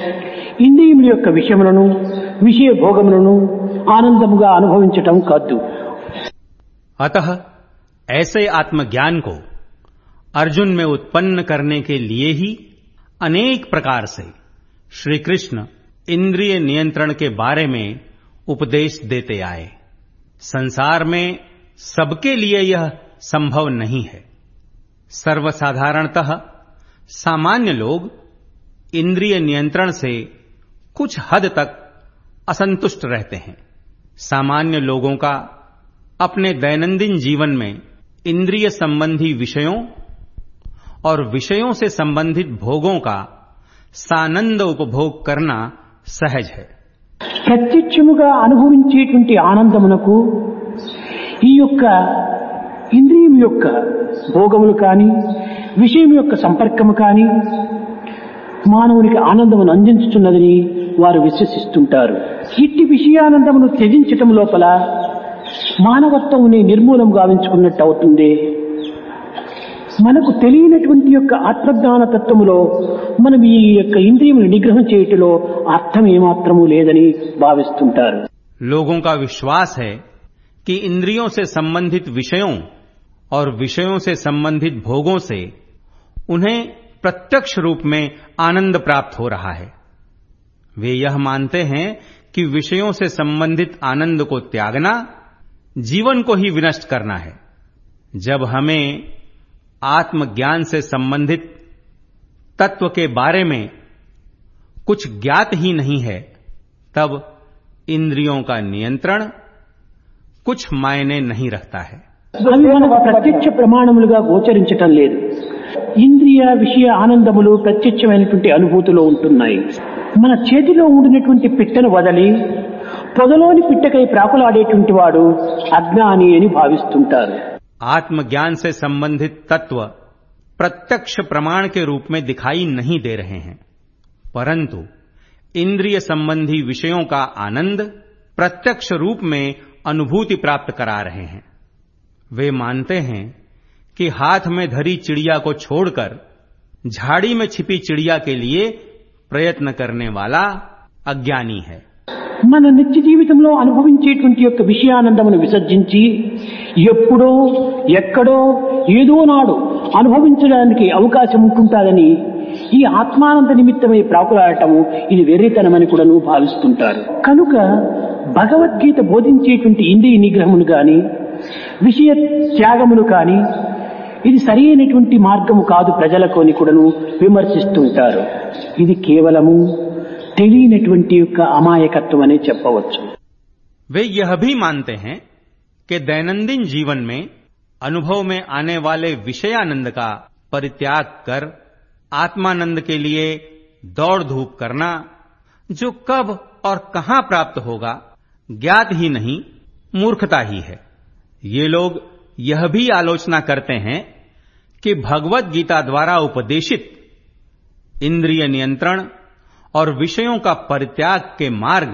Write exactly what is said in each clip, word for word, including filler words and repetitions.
ఇంద్రియముల యొక్క విషయములను విషయ భోగములను ఆనందముగా అనుభవించటం కాదు. अतः ऐसे आत्मज्ञान को अर्जुन में उत्पन्न करने के लिए ही अनेक प्रकार से श्री कृष्ण इंद्रिय नियंत्रण के बारे में उपदेश देते आए. संसार में सबके लिए यह संभव नहीं है. सर्वसाधारणतः सामान्य लोग इंद्रिय नियंत्रण से कुछ हद तक असंतुष्ट रहते हैं. सामान्य लोगों का अपने दैनंदिन जीवन में इंद्रिय संबंधी विषयों और विषयों से संबंधित भोगों का सानंद उपभोग करना सहज है. ప్రత్యక్షముగా అనుభవించేటువంటి ఆనందమునకు ఈ యొక్క ఇంద్రియం యొక్క భోగములు కానీ విషయం యొక్క సంపర్కము కానీ మానవునికి ఆనందమును అందించుతున్నదని వారు విశ్వసిస్తుంటారు. ఇట్టి విషయానందమును త్యజించటం లోపల మానవత్వముని నిర్మూలం గావించుకున్నట్టు అవుతుంది. మనకు తెలియనటువంటి యొక్క ఆత్మజ్ఞాన తత్వములో మనం ఈ యొక్క ఇంద్రియములు నిగ్రహం చేయటంలో అర్థం ఏమాత్రము లేదని భావిస్తుంటారు. लोगों का विश्वास है कि इंद्रियों से संबंधित विषयों और विषयों से संबंधित भोगों से उन्हें प्रत्यक्ष रूप में आनंद प्राप्त हो रहा है. वे यह मानते हैं कि विषयों से संबंधित आनंद को त्यागना जीवन को ही विनष्ट करना है. जब हमें आत्मज्ञान से संबंधित तत्व के बारे में कुछ ज्ञात ही नहीं है, तब इंद्रियों का नियंत्रण कुछ मायने नहीं रखता है. అవి మనకు ప్రత్యక్ష ప్రమాణములుగా గోచరించటం లేదు. ఇంద్రియ విషయ ఆనందములు ప్రత్యక్షమైనటువంటి అనుభూతిలో ఉంటున్నాయి. మన చేతిలో ఉండినటువంటి పిట్టను వదలి పొదలోని పిట్టకై ప్రాకులాడేటువంటి వాడు అజ్ఞాని అని భావిస్తుంటారు. आत्मज्ञान से संबंधित तत्व प्रत्यक्ष प्रमाण के रूप में दिखाई नहीं दे रहे हैं, परंतु इंद्रिय संबंधी विषयों का आनंद प्रत्यक्ष रूप में अनुभूति प्राप्त करा रहे हैं. वे मानते हैं कि हाथ में धरी चिड़िया को छोड़कर झाड़ी में छिपी चिड़िया के लिए प्रयत्न करने वाला अज्ञानी है. మన నిత్య జీవితంలో అనుభవించేటువంటి యొక్క విషయానందమును విసర్జించి ఎప్పుడో ఎక్కడో ఏదో నాడు అనుభవించడానికి అవకాశం ఉంటుంటాదని ఈ ఆత్మానంద నిమిత్తమై ప్రాకులాడటము ఇది వెర్రితనమని కూడా భావిస్తుంటారు. కనుక భగవద్గీత బోధించేటువంటి ఇంద్రియ నిగ్రహమును గాని విషయ త్యాగమును కాని ఇది సరైనటువంటి మార్గము కాదు ప్రజలకు అని కూడా విమర్శిస్తుంటారు. ఇది కేవలము తెలియనటువంటి యొక్క అమాయకత్వం అనే చెప్పవచ్చు. वे यह भी मानते हैं कि दैनंदिन जीवन में अनुभव में आने वाले विषयानंद का परित्याग कर आत्मानंद के लिए दौड़ धूप करना, जो कब और कहां प्राप्त होगा ज्ञात ही नहीं, मूर्खता ही है. ये लोग यह भी आलोचना करते हैं कि भगवत गीता द्वारा उपदेशित इंद्रिय नियंत्रण और विषयों का परित्याग के मार्ग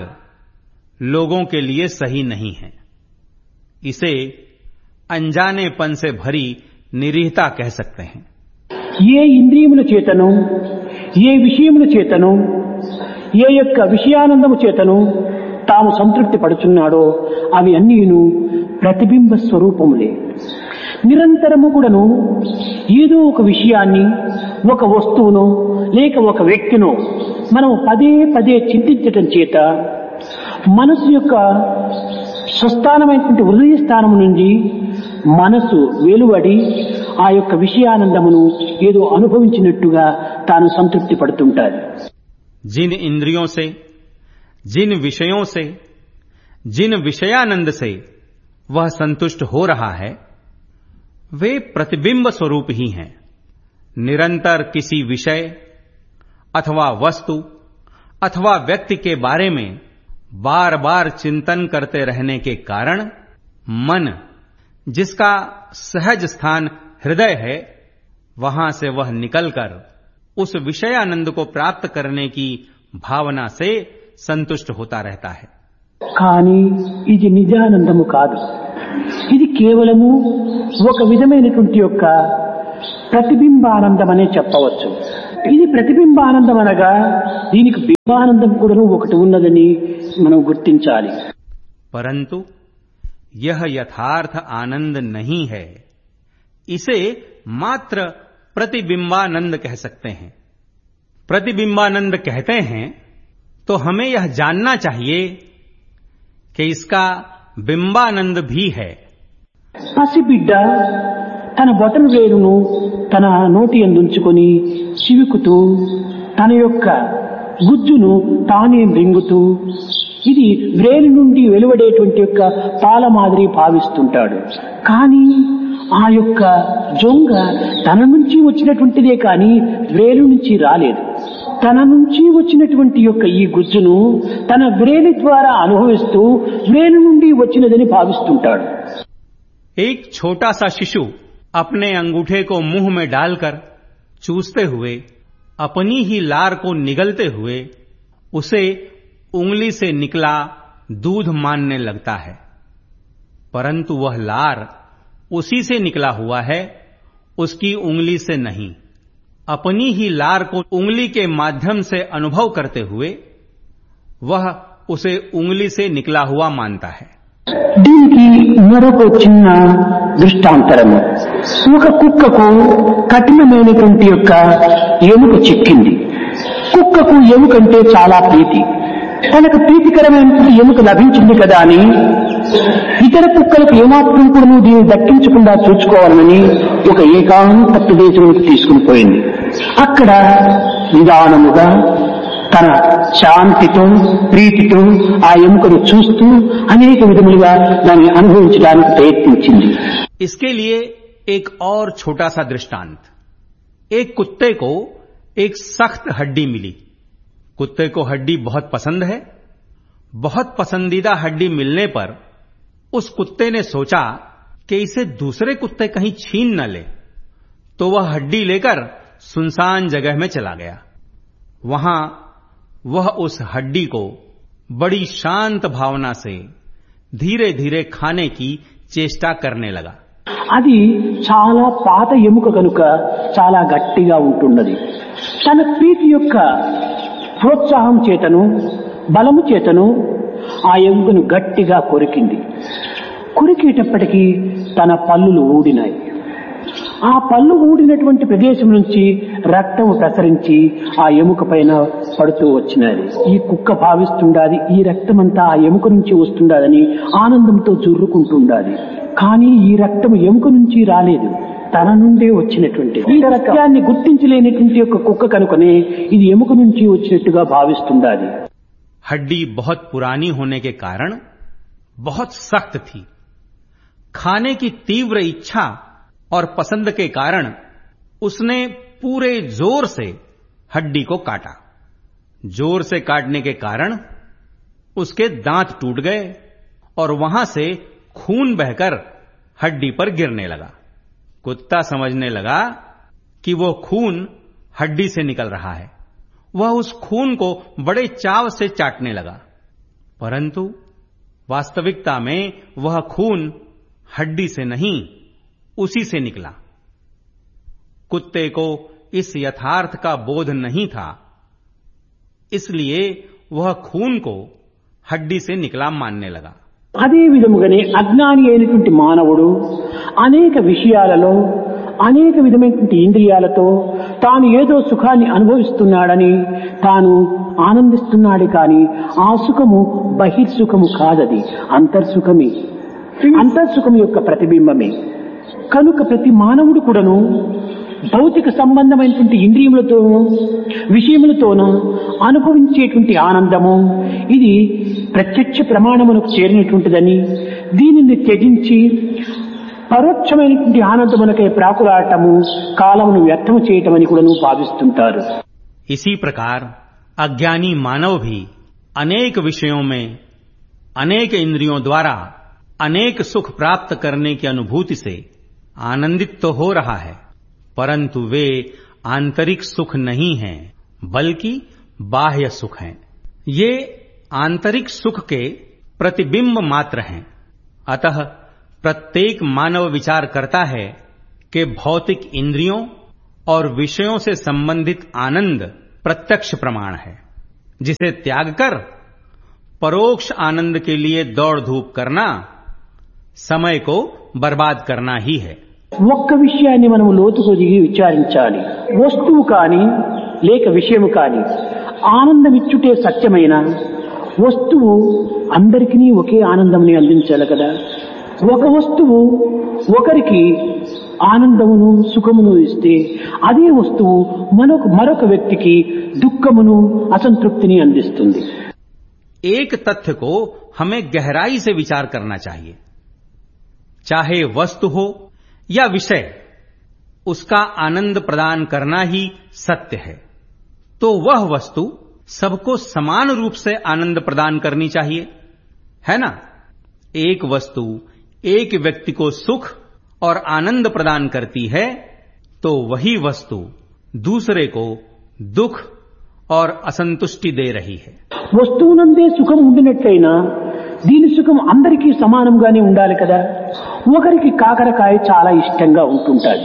लोगों के लिए सही नहीं है. इसे अनजानेपन से भरी निरीहता कह सकते हैं. ఏ ఇంద్రియముల చేతను ఏ విషయముల చేతను ఏ యొక్క విషయానందము చేతను తాము సంతృప్తి పడుచున్నాడో అవి అన్నీను ప్రతిబింబ స్వరూపములే. నిరంతరము కూడాను ఏదో ఒక విషయాన్ని ఒక వస్తువును లేక ఒక వ్యక్తిను మనం పదే పదే చింతించటం చేత మనసు యొక్క స్వస్థానమైనటువంటి హృదయ స్థానము నుండి మనసు వెలువడి ఆ యొక్క విషయానందమును ఏదో అనుభవించినట్టుగా తాను సంతృప్తి పడుతుంటాడు. जिन इंद्रियों से, जिन विषयों से, जिन विषयानंद से वह संतुष्ट हो रहा है, वे प्रतिबिंब स्वरूप ही हैं. निरंतर किसी विषय अथवा वस्तु अथवा व्यक्ति के बारे में बार बार चिंतन करते रहने के कारण मन, जिसका सहज स्थान हृदय है, वहां से वह निकलकर उस विषयानंद को प्राप्त करने की भावना से संतुष्ट होता रहता है. కానీ ఇది నిజానందము కాదు. ఇది కేవలము ఒక విధమైనటువంటి యొక్క ప్రతిబింబానందం అనే చెప్పవచ్చు. ఇది ప్రతిబింబానందం అనగా దీనికి బింబానందం కూడా ఒకటి ఉన్నదని మనం గుర్తించాలి. परंतु यह यथार्थ आनंद नहीं है, इसे मात्र प्रतिबिंबानंद कह सकते हैं. प्रतिबिंबानंद कहते हैं तो हमें यह जानना चाहिए कि इसका बिंबानंद भी है. పసిబిడ్డ తన బొటన వేలును తన నోటి యందుంచుకొని చివుకుతూ తన యొక్క గుజ్జును తానే మింగుతూ ఇది వ్రేలు నుండి వెలువడేటువంటి యొక్క పాల మాదిరి భావిస్తుంటాడు. కానీ ఆ యొక్క జొంగ తన నుంచి వచ్చినటువంటిదే కానీ వ్రేలు నుంచి రాలేదు. తన నుంచి వచ్చినటువంటి యొక్క ఈ గుజ్జును తన వ్రేలి ద్వారా అనుభవిస్తూ వ్రేలు నుండి వచ్చినదని భావిస్తుంటాడు. एक छोटा सा शिशु अपने अंगूठे को मुंह में डालकर चूसते हुए अपनी ही लार को निगलते हुए उसे उंगली से निकला दूध मानने लगता है, परंतु वह लार उसी से निकला हुआ है, उसकी उंगली से नहीं. अपनी ही लार को उंगली के माध्यम से अनुभव करते हुए वह उसे उंगली से निकला हुआ मानता है. దీనికి మరొక చిన్న దృష్టాంతరము. ఒక కుక్కకు కఠినమైనటువంటి యొక్క ఎముక చిక్కింది. కుక్కకు ఎముకంటే చాలా ప్రీతి. తనకు ప్రీతికరమైనటువంటి ఎముక లభించింది కదా అని ఇతర కుక్కలకు ఏమాత్రం కూడా దీన్ని దక్కించకుండా చూసుకోవాలని ఒక ఏకాంత ప్రదేశానికి తీసుకుని పోయింది. అక్కడ నిదానముగా తన శాంతితో ప్రీతితో ఆ ఎముకను చూస్తూ అనేక విధములుగా దాన్ని అనుభవించడానికి ప్రయత్నించింది. इसके लिए एक और छोटा सा दृष्टांत. एक कुत्ते को एक सख्त हड्डी मिली. कुत्ते को हड्डी बहुत पसंद है. बहुत पसंदीदा हड्डी मिलने पर उस कुत्ते ने सोचा कि इसे दूसरे कुत्ते कहीं छीन न ले, तो वह हड्डी लेकर सुनसान जगह में चला गया. वहां वह उस हड्डी को बड़ी शांत भावना से धीरे धीरे खाने की चेष्टा करने लगा. అది చాలా పాత ఎముక కనుక చాలా గట్టిగా ఉంటున్నది. తన ప్రీతి యొక్క ప్రోత్సాహం చేతను బలము చేతను ఆ ఎముకను గట్టిగా కొరికింది. కొరికేటప్పటికీ తన పళ్ళులు ఊడినాయి. ఆ పళ్ళు ఊడినటువంటి ప్రదేశం నుంచి రక్తం ప్రసరించి ఆ ఎముక పైన పడుతూ వచ్చినది. ఈ కుక్క భావిస్తుండాది ఈ రక్తం అంతా ఆ ఎముక నుంచి వస్తుండాదని ఆనందంతో జుర్రుకుంటుండాది. కానీ ఈ రక్తం ఎముక నుంచి రాలేదు, తన నుండే వచ్చినటువంటి. ఈ రక్తాన్ని గుర్తించలేనటువంటి యొక్క కుక్క కనుకనే ఇది ఎముక నుంచి వచ్చినట్టుగా భావిస్తుండాది. हड्डी बहुत पुरानी होने के कारण बहुत सख्त थी. खाने की तीव्र इच्छा और पसंद के कारण उसने पूरे जोर से हड्डी को काटा. जोर से काटने के कारण उसके दांत टूट गए और वहां से खून बहकर हड्डी पर गिरने लगा. कुत्ता समझने लगा कि वो खून हड्डी से निकल रहा है. वह उस खून को बड़े चाव से चाटने लगा, परंतु वास्तविकता में वह खून हड्डी से नहीं उसी से निकला. कुत्ते को इस यथार्थ का बोध नहीं था, इसलिए वह खून को हड्डी से निकला मानने लगा. అదే విధముగానే అజ్ఞాని అయినటువంటి మానవుడు అనేక విషయాలలో అనేక విధమైనటువంటి ఇంద్రియాలతో తాను ఏదో సుఖాన్ని అనుభవిస్తున్నాడని తాను ఆనందిస్తున్నాడు. కానీ ఆ సుఖము బహిర్సుఖము కాదది, అంతర్సుఖమే. అంతర్సుఖం యొక్క ప్రతిబింబమే. కనుక ప్రతి మానవుడు కూడాను భౌతిక సంబంధమైనటువంటి ఇంద్రియములతోనూ విషయములతోనూ అనుభవించేటువంటి ఆనందము ఇది ప్రత్యక్ష ప్రమాణమునకు చేరినటువంటిదని, దీనిని త్యజించి పరోక్షమైనటువంటి ఆనందమునకై ప్రాకులాడటము కాలమును వ్యర్థము చేయటమని కూడా భావిస్తుంటారు. इसी प्रकार अज्ञानी मानव भी अनेक विषयों में अनेक इंद्रियों द्वारा अनेक सुख प्राप्त करने की अनुभूति से आनंदित तो हो रहा है, परंतु वे आंतरिक सुख नहीं हैं, बल्कि बाह्य सुख हैं. ये आंतरिक सुख के प्रतिबिंब मात्र हैं. अतः प्रत्येक मानव विचार करता है कि भौतिक इंद्रियों और विषयों से संबंधित आनंद प्रत्यक्ष प्रमाण है, जिसे त्याग कर परोक्ष आनंद के लिए दौड़ धूप करना समय को बर्बाद करना ही है। ఒక్క విషయాన్ని మనం లోతుకు దిగి విచారించాలి. వస్తువు కాని లేక విషయము కాని ఆనందమిచ్చుటే సత్యమైన వస్తువు అందరికీ ఒకే ఆనందంని అందించాలి కదా. ఒక వస్తువు ఒకరికి ఆనందమును సుఖమును ఇస్తే అదే వస్తువు మరొక మరొక వ్యక్తికి దుఃఖమును అసంతృప్తిని అందిస్తుంది. एक तथ्य को हमें गहराई से विचार करना चाहिए। चाहे वस्तु हो या विषय, उसका आनंद प्रदान करना ही सत्य है। तो वह वस्तु सबको समान रूप से आनंद प्रदान करनी चाहिए, है ना। एक वस्तु एक व्यक्ति को सुख और आनंद प्रदान करती है तो वही वस्तु दूसरे को दुख और असंतुष्टि दे रही है। వస్తువునందే సుఖం ఉండినట్లయినా దీని సుఖం అందరికీ సమానంగానే ఉండాలి కదా. ఒకరికి కాకరకాయ చాలా ఇష్టంగా ఉంటుంటాది,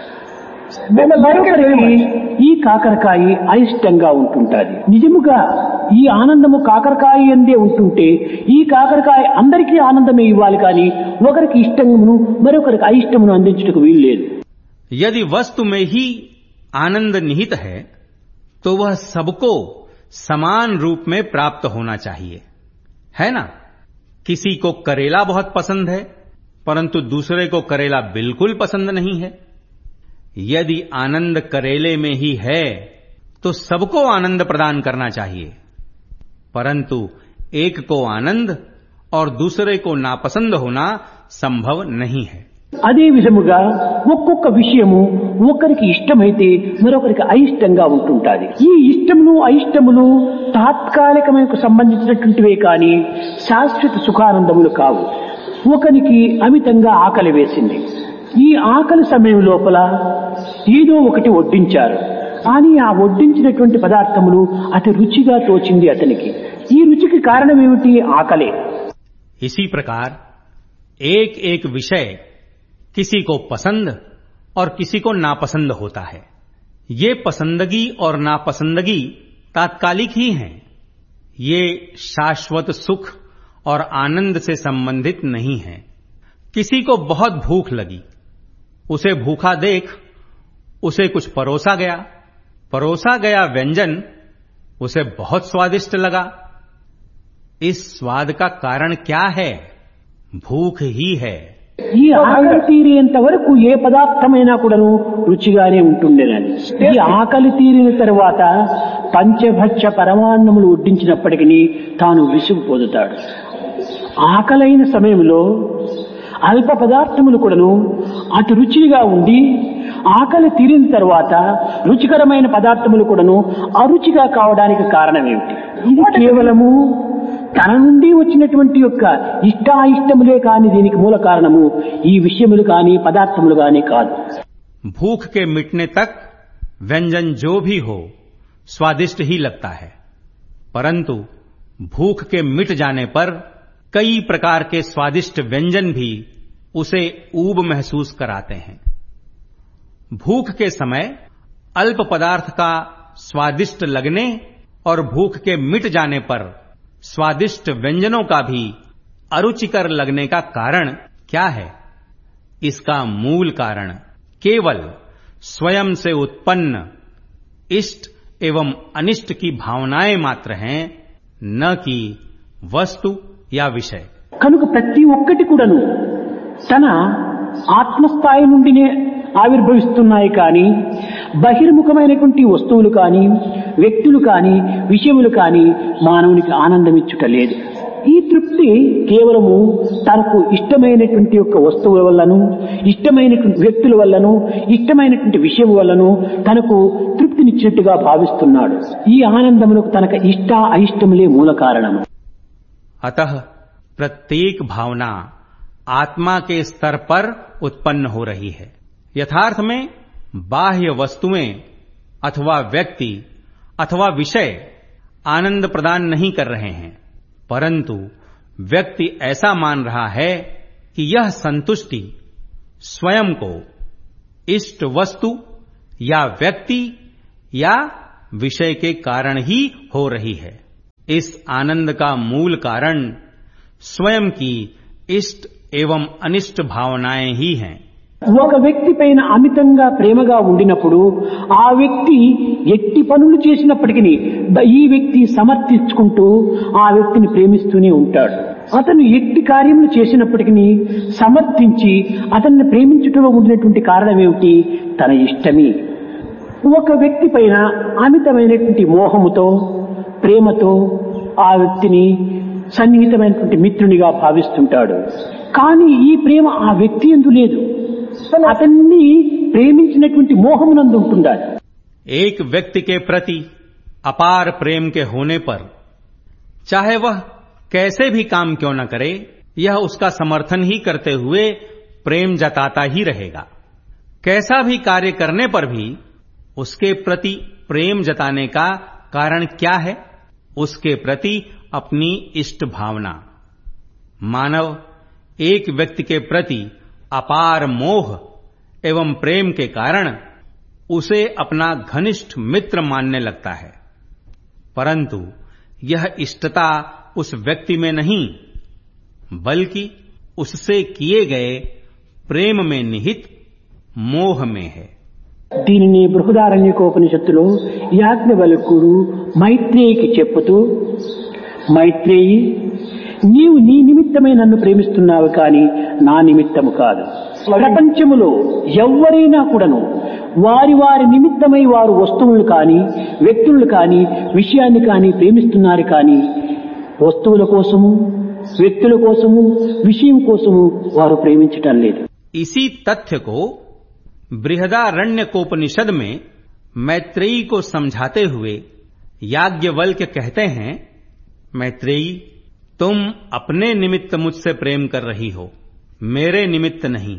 మరొకరికి ఈ కాకరకాయ అయిష్టంగా ఉంటుంటాది. నిజముగా ఈ ఆనందము కాకరకాయ ఎందే ఉంటుంటే ఈ కాకరకాయ అందరికీ ఆనందమే ఇవ్వాలి, కానీ ఒకరికి ఇష్టమును మరొకరికి అయిష్టమును అందించుటకు వీలు లేదు. यदि वस्तु में ही आनंद निहित है तो वह सबको समान रूप में प्राप्त होना चाहिए, है ना। किसी को करेला बहुत पसंद है परंतु दूसरे को करेला बिल्कुल पसंद नहीं है। यदि आनंद करेले में ही है तो सबको आनंद प्रदान करना चाहिए, परंतु एक को आनंद और दूसरे को नापसंद होना संभव नहीं है। అదే విధముగా ఒక్కొక్క విషయము ఒకరికి ఇష్టమైతే మరొకరికి అయిష్టంగా ఉంటుంటాది. ఈ ఇష్టములు అయిష్టములు తాత్కాలికమైన సంబంధించినటువంటివే కానీ శాశ్వత సుఖానందములు కావు. ఒకరికి అమితంగా ఆకలి వేసింది. ఈ ఆకలి సమయం లోపల ఏదో ఒకటి వడ్డించారు, కానీ ఆ వడ్డించినటువంటి పదార్థములు అతి రుచిగా తోచింది అతనికి. ఈ రుచికి కారణం ఏమిటి? ఆకలే. इसी प्रकार एक एक विषय किसी को पसंद और किसी को नापसंद होता है। ये पसंदगी और नापसंदगी तात्कालिक ही हैं, ये शाश्वत सुख और आनंद से संबंधित नहीं है। किसी को बहुत भूख लगी, उसे भूखा देख उसे कुछ परोसा गया, परोसा गया व्यंजन उसे बहुत स्वादिष्ट लगा। इस स्वाद का कारण क्या है? भूख ही है। ఈ ఆకలి తీరేంత వరకు ఏ పదార్థమైనా కూడాను రుచిగానే ఉంటుండేనని. ఈ ఆకలి తీరిన తర్వాత పంచభక్ష పరమాన్నములు వడ్డించినప్పటికీ తాను విసుగు పొందుతాడు. ఆకలైన సమయంలో అల్ప పదార్థములు కూడాను అటు రుచిగా ఉండి ఆకలి తీరిన తర్వాత రుచికరమైన పదార్థములు కూడాను అరుచిగా కావడానికి కారణం ఏమిటి? ఇది కేవలము తన నుండి వచ్చినటువంటి యొక్క ఇష్టాయిష్టములే కాని దీనికి మూల కారణము ఈ విషయములు కాని పదార్థములు కాని కాదు. भूख के मिटने तक व्यंजन जो भी हो स्वादिष्ट ही लगता है, परंतु भूख के मिट जाने पर कई प्रकार के स्वादिष्ट व्यंजन भी उसे ऊब महसूस कराते हैं। भूख के समय अल्प पदार्थ का स्वादिष्ट लगने और भूख के मिट जाने पर स्वादिष्ट व्यंजनों का भी अरुचिकर लगने का कारण क्या है? इसका मूल कारण केवल स्वयं से उत्पन्न इष्ट एवं अनिष्ट की भावनाएं मात्र हैं, न कि वस्तु या विषय। కనుక ప్రతి ఒక్కటి కూడాను తన ఆత్మస్థాయి నుండినే ఆవిర్భవిస్తున్నాయి, కానీ బహిర్ముఖమైనటువంటి వస్తువులు కానీ వ్యక్తులు కానీ విషయములు కానీ మానవునికి ఆనందం ఇచ్చుట లేదు. ఈ తృప్తి కేవలము తనకు ఇష్టమైనటువంటి యొక్క వస్తువుల వల్లను ఇష్టమైనటువంటి వ్యక్తుల వల్లను ఇష్టమైనటువంటి విషయం వల్లను తనకు తృప్తినిచ్చినట్టుగా భావిస్తున్నాడు. ఈ ఆనందమునకు తనకు ఇష్ట అయిష్టములే మూల కారణము. अतः प्रत्येक भावना आत्मा के स्तर पर उत्पन्न हो रही है। यथार्थ में बाह्य वस्तुएं अथवा व्यक्ति अथवा विषय आनंद प्रदान नहीं कर रहे हैं, परंतु व्यक्ति ऐसा मान रहा है कि यह संतुष्टि स्वयं को इष्ट वस्तु या व्यक्ति या विषय के कारण ही हो रही है। इस आनंद का मूल कारण स्वयं की इष्ट एवं अनिष्ट भावनाएं ही हैं। ఒక వ్యక్తి పైన అమితంగా ప్రేమగా ఉండినప్పుడు ఆ వ్యక్తి ఎట్టి పనులు చేసినప్పటికీ ఈ వ్యక్తి సమర్థించుకుంటూ ఆ వ్యక్తిని ప్రేమిస్తూనే ఉంటాడు. అతను ఎట్టి కార్యములు చేసినప్పటికీ సమర్థించి అతన్ని ప్రేమించుటలో ఉండినటువంటి కారణం ఏమిటి? తన ఇష్టమే. ఒక వ్యక్తి పైన అమితమైనటువంటి మోహముతో ప్రేమతో ఆ వ్యక్తిని సన్నిహితమైనటువంటి మిత్రునిగా భావిస్తుంటాడు. కానీ ఈ ప్రేమ ఆ వ్యక్తి యందు లేదు, అతన్ని ప్రేమించినటువంటి మోహమునందు ఉంటుండాలి. एक व्यक्ति के प्रति अपार प्रेम के होने पर चाहे वह कैसे भी काम क्यों न करे, यह उसका समर्थन ही करते हुए प्रेम जताता ही रहेगा। कैसा भी कार्य करने पर भी उसके प्रति प्रेम जताने का कारण क्या है? उसके प्रति अपनी इष्ट भावना। मानव एक व्यक्ति के प्रति अपार मोह एवं प्रेम के कारण उसे अपना घनिष्ठ मित्र मानने लगता है, परंतु यह इष्टता उस व्यक्ति में नहीं बल्कि उससे किए गए प्रेम में निहित मोह में है। దీనిని బృహదారణ్యకోపనిషత్తులో యాజ్ఞవల్క్యుడు మైత్రేయికి చెప్పుతూ, మైత్రేయి, నీవు నీ నిమిత్తమై నన్ను ప్రేమిస్తున్నావు కానీ నా నిమిత్తము కాదు. ప్రపంచములో ఎవ్వరైనా కూడాను వారి వారి నిమిత్తమై వారు వస్తువులు కానీ వ్యక్తులు కానీ విషయాన్ని కానీ ప్రేమిస్తున్నారు కానీ వస్తువుల కోసము వ్యక్తుల కోసము విషయం కోసము వారు ప్రేమించటం లేదు. इसी तथ्य को बृहदारण्यकोपनिषद में मैत्रेयी को समझाते हुए याज्ञवल्क्य कहते हैं, मैत्रेयी, तुम अपने निमित्त मुझसे प्रेम कर रही हो, मेरे निमित्त नहीं।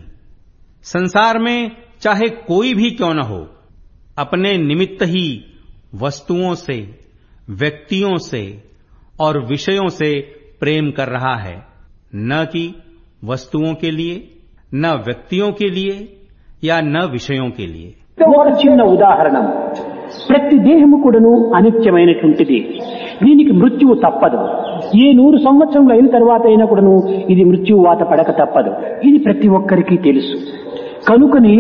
संसार में चाहे कोई भी क्यों न हो, अपने निमित्त ही वस्तुओं से, व्यक्तियों से और विषयों से प्रेम कर रहा है, न कि वस्तुओं के लिए, न व्यक्तियों के लिए या न विषयों के लिए. ఒక చిన్న ఉదాహరణ, ప్రతి దేహము కూడాను అనిత్యమైనటువంటిది. దీనికి మృత్యువు తప్పదు. ఏ నూరు సంవత్సరములు అయిన తర్వాత అయినా కూడాను ఇది మృత్యువు వాత పడక తప్పదు. ఇది ప్రతి ఒక్కరికి తెలుసు. కనుకనే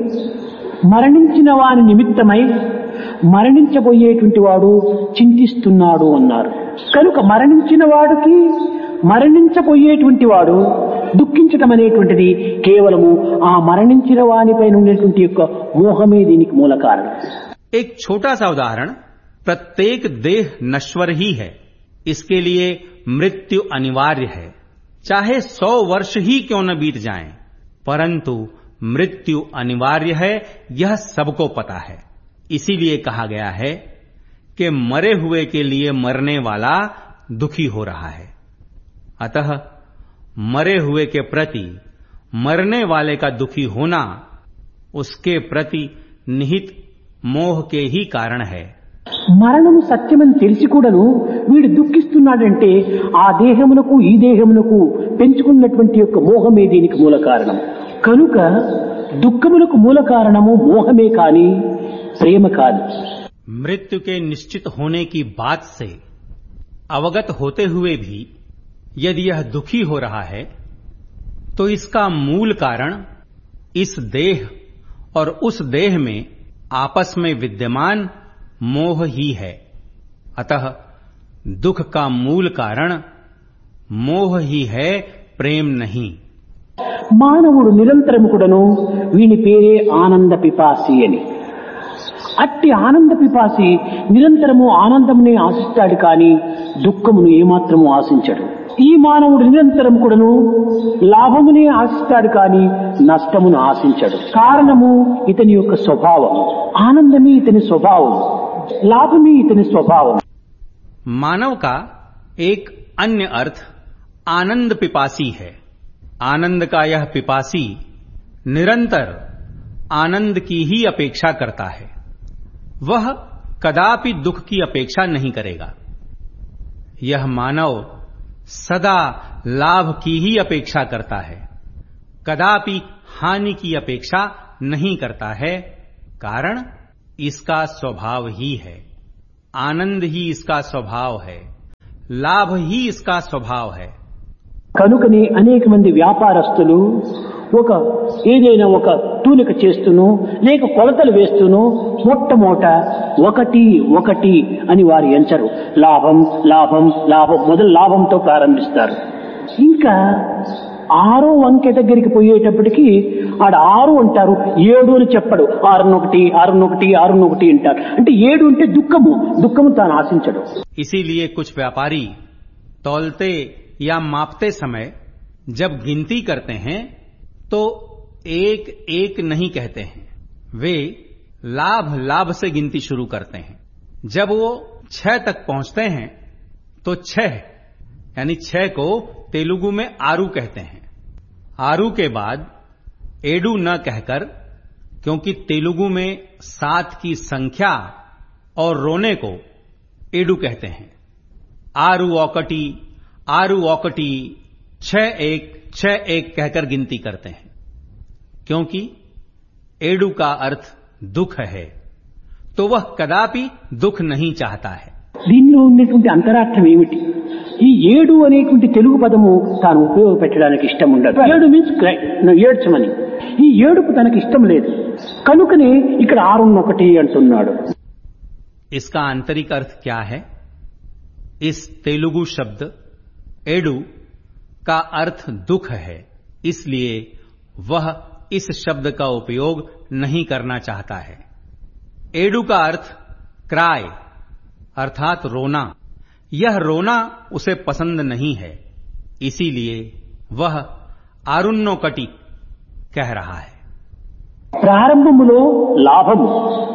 మరణించిన వాని నిమిత్తమై మరణించబోయేటువంటి వాడు చింతిస్తున్నాడు అన్నారు. కనుక మరణించిన వాడికి మరణించబోయేటువంటి వాడు దుఃఖించటం అనేటువంటిది కేవలము ఆ మరణించిన వానిపైన ఉండేటువంటి యొక్క మోహమే దీనికి మూల కారణం. एक छोटा सा उदाहरण, प्रत्येक देह नश्वर ही है, इसके लिए मृत्यु अनिवार्य है। चाहे सौ वर्ष ही क्यों न बीत जाएं, परंतु मृत्यु अनिवार्य है, यह सबको पता है। इसीलिए कहा गया है कि मरे हुए के लिए मरने वाला दुखी हो रहा है। अतः मरे हुए के प्रति मरने वाले का दुखी होना उसके प्रति निहित మోహ కే హీ కారణ హై. మరణము సత్యమని తెలిసి కూడాను వీడు దుఃఖిస్తున్నాడంటే ఆ దేహమునకు ఈ దేహమునకు పెంచుకున్నటువంటి యొక్క మోహమే దీనికి మూల కారణం. కనుక దుఃఖములకు మూల కారణము మోహమే కాని ప్రేమ కాదు. मृत्यु के निश्चित होने की बात से अवगत होते हुए भी यदि यह दुखी हो रहा है तो इसका मूल कारण इस देह और उस देह में आपस में विद्यमान मोह ही है। अतः दुख का मूल कारण मोह ही है, प्रेम नहीं. మానవుడు నిరంతరము కూడాను వీని పేరే ఆనంద పిపాసి అని. అట్టి ఆనంద పిపాసి నిరంతరము ఆనందమునే ఆశిస్తాడు కానీ దుఃఖమును ఏమాత్రము ఆశించడు. ఈ మానవుడు నిరంతరం కూడాను లాభమునే ఆశిస్తాడు కానీ నష్టమును ఆశించడు. కారణము ఇతని యొక్క స్వభావం. ఆనందమే ఇతని స్వభావం, లాభమే ఇతని స్వభావం. मानव का एक अन्य अर्थ आनंद पिपासी है. आनंद का यह पिपासी निरंतर आनंद की ही अपेक्षा करता है, वह कदापि दुख की अपेक्षा नहीं करेगा. यह मानव सदा लाभ की ही अपेक्षा करता है, कदापि हानि की अपेक्षा नहीं करता है. कारण इसका स्वभाव ही है, आनंद ही इसका स्वभाव है, लाभ ही इसका स्वभाव है। కనుకని అనేక మంది వ్యాపారస్తులు ఒక ఏదైనా ఒక తూనిక చేస్తూనో లేక కొలతలు వేస్తూనో మొట్టమొదట ఒకటి ఒకటి అని వారు ఎంచరు. లాభం లాభం లాభం మొదలు లాభంతో ప్రారంభిస్తారు. ఇంకా ఆరో అంకె దగ్గరికి పోయేటప్పటికి ఆడ ఆరు అంటారు, ఏడు అని చెప్పడు. ఆరునొకటి ఆరునొకటి ఆరునొకటి అంటారు. అంటే ఏడు అంటే దుఃఖము, దుఃఖము తాను ఆశించడు. इसीलिए कुछ व्यापारी तौलते या मापते समय जब गिनती करते हैं तो एक एक नहीं कहते हैं, वे लाभ लाभ से गिनती शुरू करते हैं। जब वो छह तक पहुंचते हैं तो छह यानी छह को तेलुगु में आरू कहते हैं। आरू के बाद एडू न कहकर, क्योंकि तेलुगु में सात की संख्या और रोने को एडू कहते हैं, आरू औकटी आरू औकटी छह एक छह एक कहकर गिनती करते हैं, क्योंकि एडू का अर्थ दुख है, तो वह कदापि दुख नहीं चाहता है। దీనిలో ఉన్నటువంటి అంతరార్థం ఏమిటి? ఈ ఏడు అనేటువంటి తెలుగు పదము తాను ఉపయోగపెట్టడానికి ఇష్టం ఉండదు. ఏడు మీన్స్ ఏడ్చమని. ఈ ఏడుపు తనకి ఇష్టం లేదు, కనుకనే ఇక్కడ ఆరున్నొకటి అంటున్నాడు. इसका आंतरिक अर्थ क्या है? इस तेलुगु शब्द एडू का अर्थ दुख है, इसलिए वह इस शब्द का उपयोग नहीं करना चाहता है। एडू का अर्थ क्राय अर्थात रोना, यह रोना उसे पसंद नहीं है, इसीलिए वह आरुण्योकटि कह रहा है। ప్రారంభములో లాభము,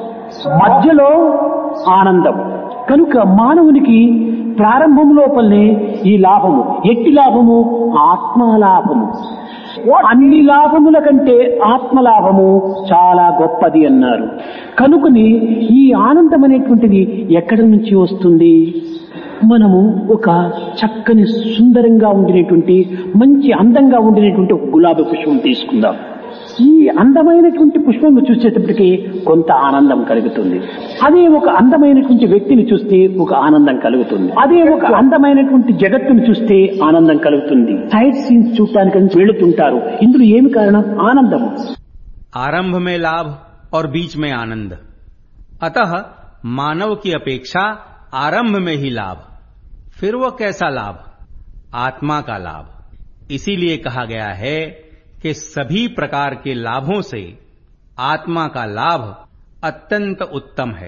మధ్యలో ఆనందం. కనుక మానవునికి ప్రారంభం లోపలనే ఈ లాభము. ఎట్టి లాభము? ఆత్మలాభము. అన్ని లాభముల కంటే ఆత్మలాభము చాలా గొప్పది అన్నారు. కనుకని ఈ ఆనందం అనేటువంటిది ఎక్కడి నుంచి వస్తుంది? మనము ఒక చక్కని సుందరంగా ఉండినటువంటి మంచి అందంగా ఉండినటువంటి ఒక గులాబీ పుష్పం తీసుకుందాం. ఈ అందమైనటువంటి పుష్పం చూసేటప్పటికి కొంత ఆనందం కలుగుతుంది. అదే ఒక అందమైనటువంటి వ్యక్తిని చూస్తే ఒక ఆనందం కలుగుతుంది. అదే ఒక అందమైనటువంటి జగత్తును చూస్తే ఆనందం కలుగుతుంది. సైట్ సీన్స్ చూడటానికి వెళుతుంటారు. ఇందులో ఏమి కారణం? ఆనందం. आरंभ में लाभ और बीच में आनंद, अतः मानव की अपेक्षा आरंभ में ही लाभ, फिर वह कैसा लाभ? आत्मा का लाभ। इसीलिए कहा गया है कि सभी प्रकार के लाभों से आत्मा का लाभ अत्यंत उत्तम है।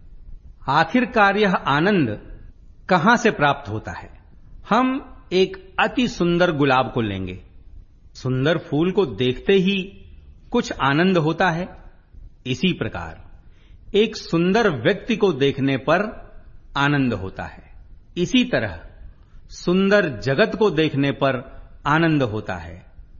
आखिरकार यह आनंद कहां से प्राप्त होता है? हम एक अति सुंदर गुलाब को लेंगे, सुंदर फूल को देखते ही कुछ आनंद होता है। इसी प्रकार एक सुंदर व्यक्ति को देखने पर आनंद होता है, इसी तरह सुंदर जगत को देखने पर आनंद होता है।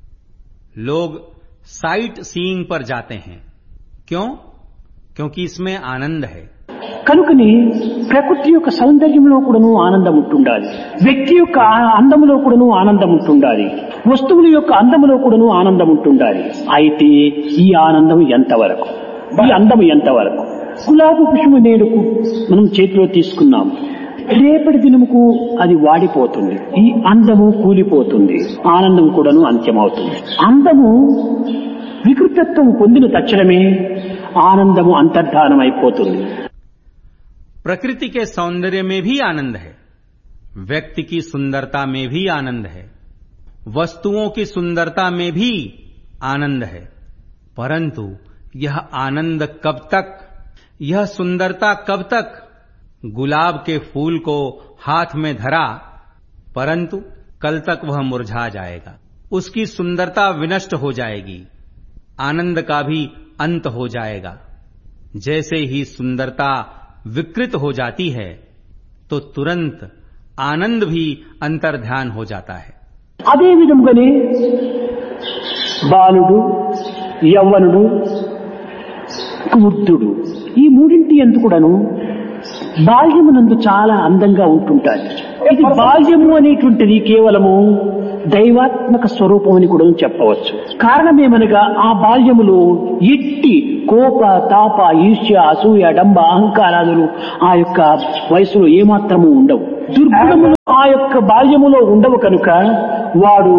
लोग साइट सीइंग पर जाते हैं, क्यों? क्योंकि इसमें आनंद है। కనుకని ప్రకృతి యొక్క సౌందర్యంలో కూడాను ఆనందం ఉంటుండాలి, వ్యక్తి యొక్క అందములో కూడాను ఆనందం ఉంటుండాలి, వస్తువుల యొక్క అందములో కూడాను ఆనందం ఉంటుండాలి. అయితే ఈ ఆనందం ఎంతవరకు, ఈ అందం ఎంతవరకు? గులాబీ పుష్పము నేడుకు మనం చేతిలో తీసుకున్నాం, రేపటి దినముకు అది వాడిపోతుంది, ఈ అందము కూలిపోతుంది, ఆనందం కూడాను అంత్యమవుతుంది. అందము వికృతత్వం పొందిన తక్షణమే ఆనందము అంతర్ధానం అయిపోతుంది. प्रकृति के सौंदर्य में भी आनंद है, व्यक्ति की सुंदरता में भी आनंद है, वस्तुओं की सुंदरता में भी आनंद है, परंतु यह आनंद कब तक, यह सुंदरता कब तक? गुलाब के फूल को हाथ में धरा, परंतु कल तक वह मुरझा जाएगा, उसकी सुंदरता विनष्ट हो जाएगी, आनंद का भी अंत हो जाएगा। जैसे ही सुंदरता विकृत हो जाती है तो तुरंत आनंद भी अंतर्ध्यान हो जाता है। అదే విధంగానే బాలుడు, యవ్వనుడు, వృద్ధుడు, ఈ మూడింటి ఎందు కూడాను బాల్యమునందు చాలా అందంగా ఉంటుంటారు. ఇది బాల్యము అనేటువంటిది కేవలము దైవాత్మక స్వరూపం అని కూడా చెప్పవచ్చు. కారణమేమనగా ఆ బాల్యములో ఎట్టి కోప తాప ఈర్ష్య అసూయ డంబ అహంకారాదులు ఆ యొక్క వయసులో ఏమాత్రము ఉండవు. దుర్గుణములు ఆ యొక్క బాల్యములో ఉండవు కనుక వాడు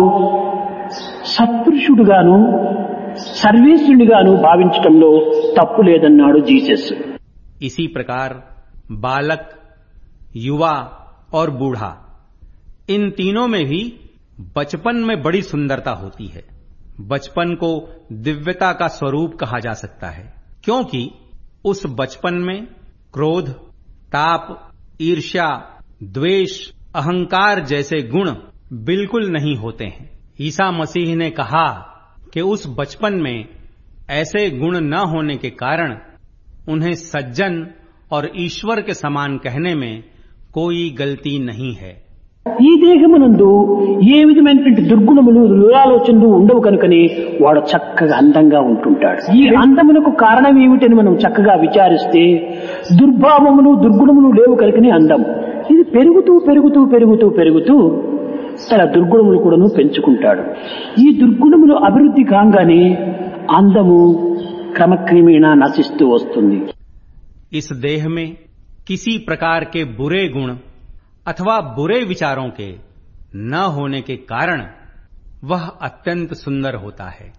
సత్పురుషుడుగాను సర్వేశ్వరునిగాను భావించటంలో తప్పు లేదన్నాడు జీసస్. इसी प्रकार बालक, युवा और बूढ़ा, इन तीनों में भी बचपन में बड़ी सुंदरता होती है. बचपन को दिव्यता का स्वरूप कहा जा सकता है, क्योंकि उस बचपन में क्रोध, ताप, ईर्ष्या, द्वेष, अहंकार जैसे गुण बिल्कुल नहीं होते हैं. ईसा मसीह ने कहा कि उस बचपन में ऐसे गुण न होने के कारण उन्हें सज्जन और ईश्वर के समान कहने में कोई गलती नहीं है. ఈ దేహమునందు ఏ విధమైనటువంటి దుర్గుణములు దురాలోచనలు ఉండవు కనుకనే వాడు చక్కగా అందంగా ఉంటుంటాడు. ఈ అందమునకు కారణం ఏమిటని మనం చక్కగా విచారిస్తే దుర్భావములు దుర్గుణములు లేవు కనుకనే అందం. ఇది పెరుగుతూ పెరుగుతూ పెరుగుతూ పెరుగుతూ తన దుర్గుణములు కూడాను పెంచుకుంటాడు. ఈ దుర్గుణములు అభివృద్ధి కాగానే అందము क्रमक्रमेणा नशिस्तु वस्तुंदी. इस देह में किसी प्रकार के बुरे गुण अथवा बुरे विचारों के न होने के कारण वह अत्यंत सुंदर होता है.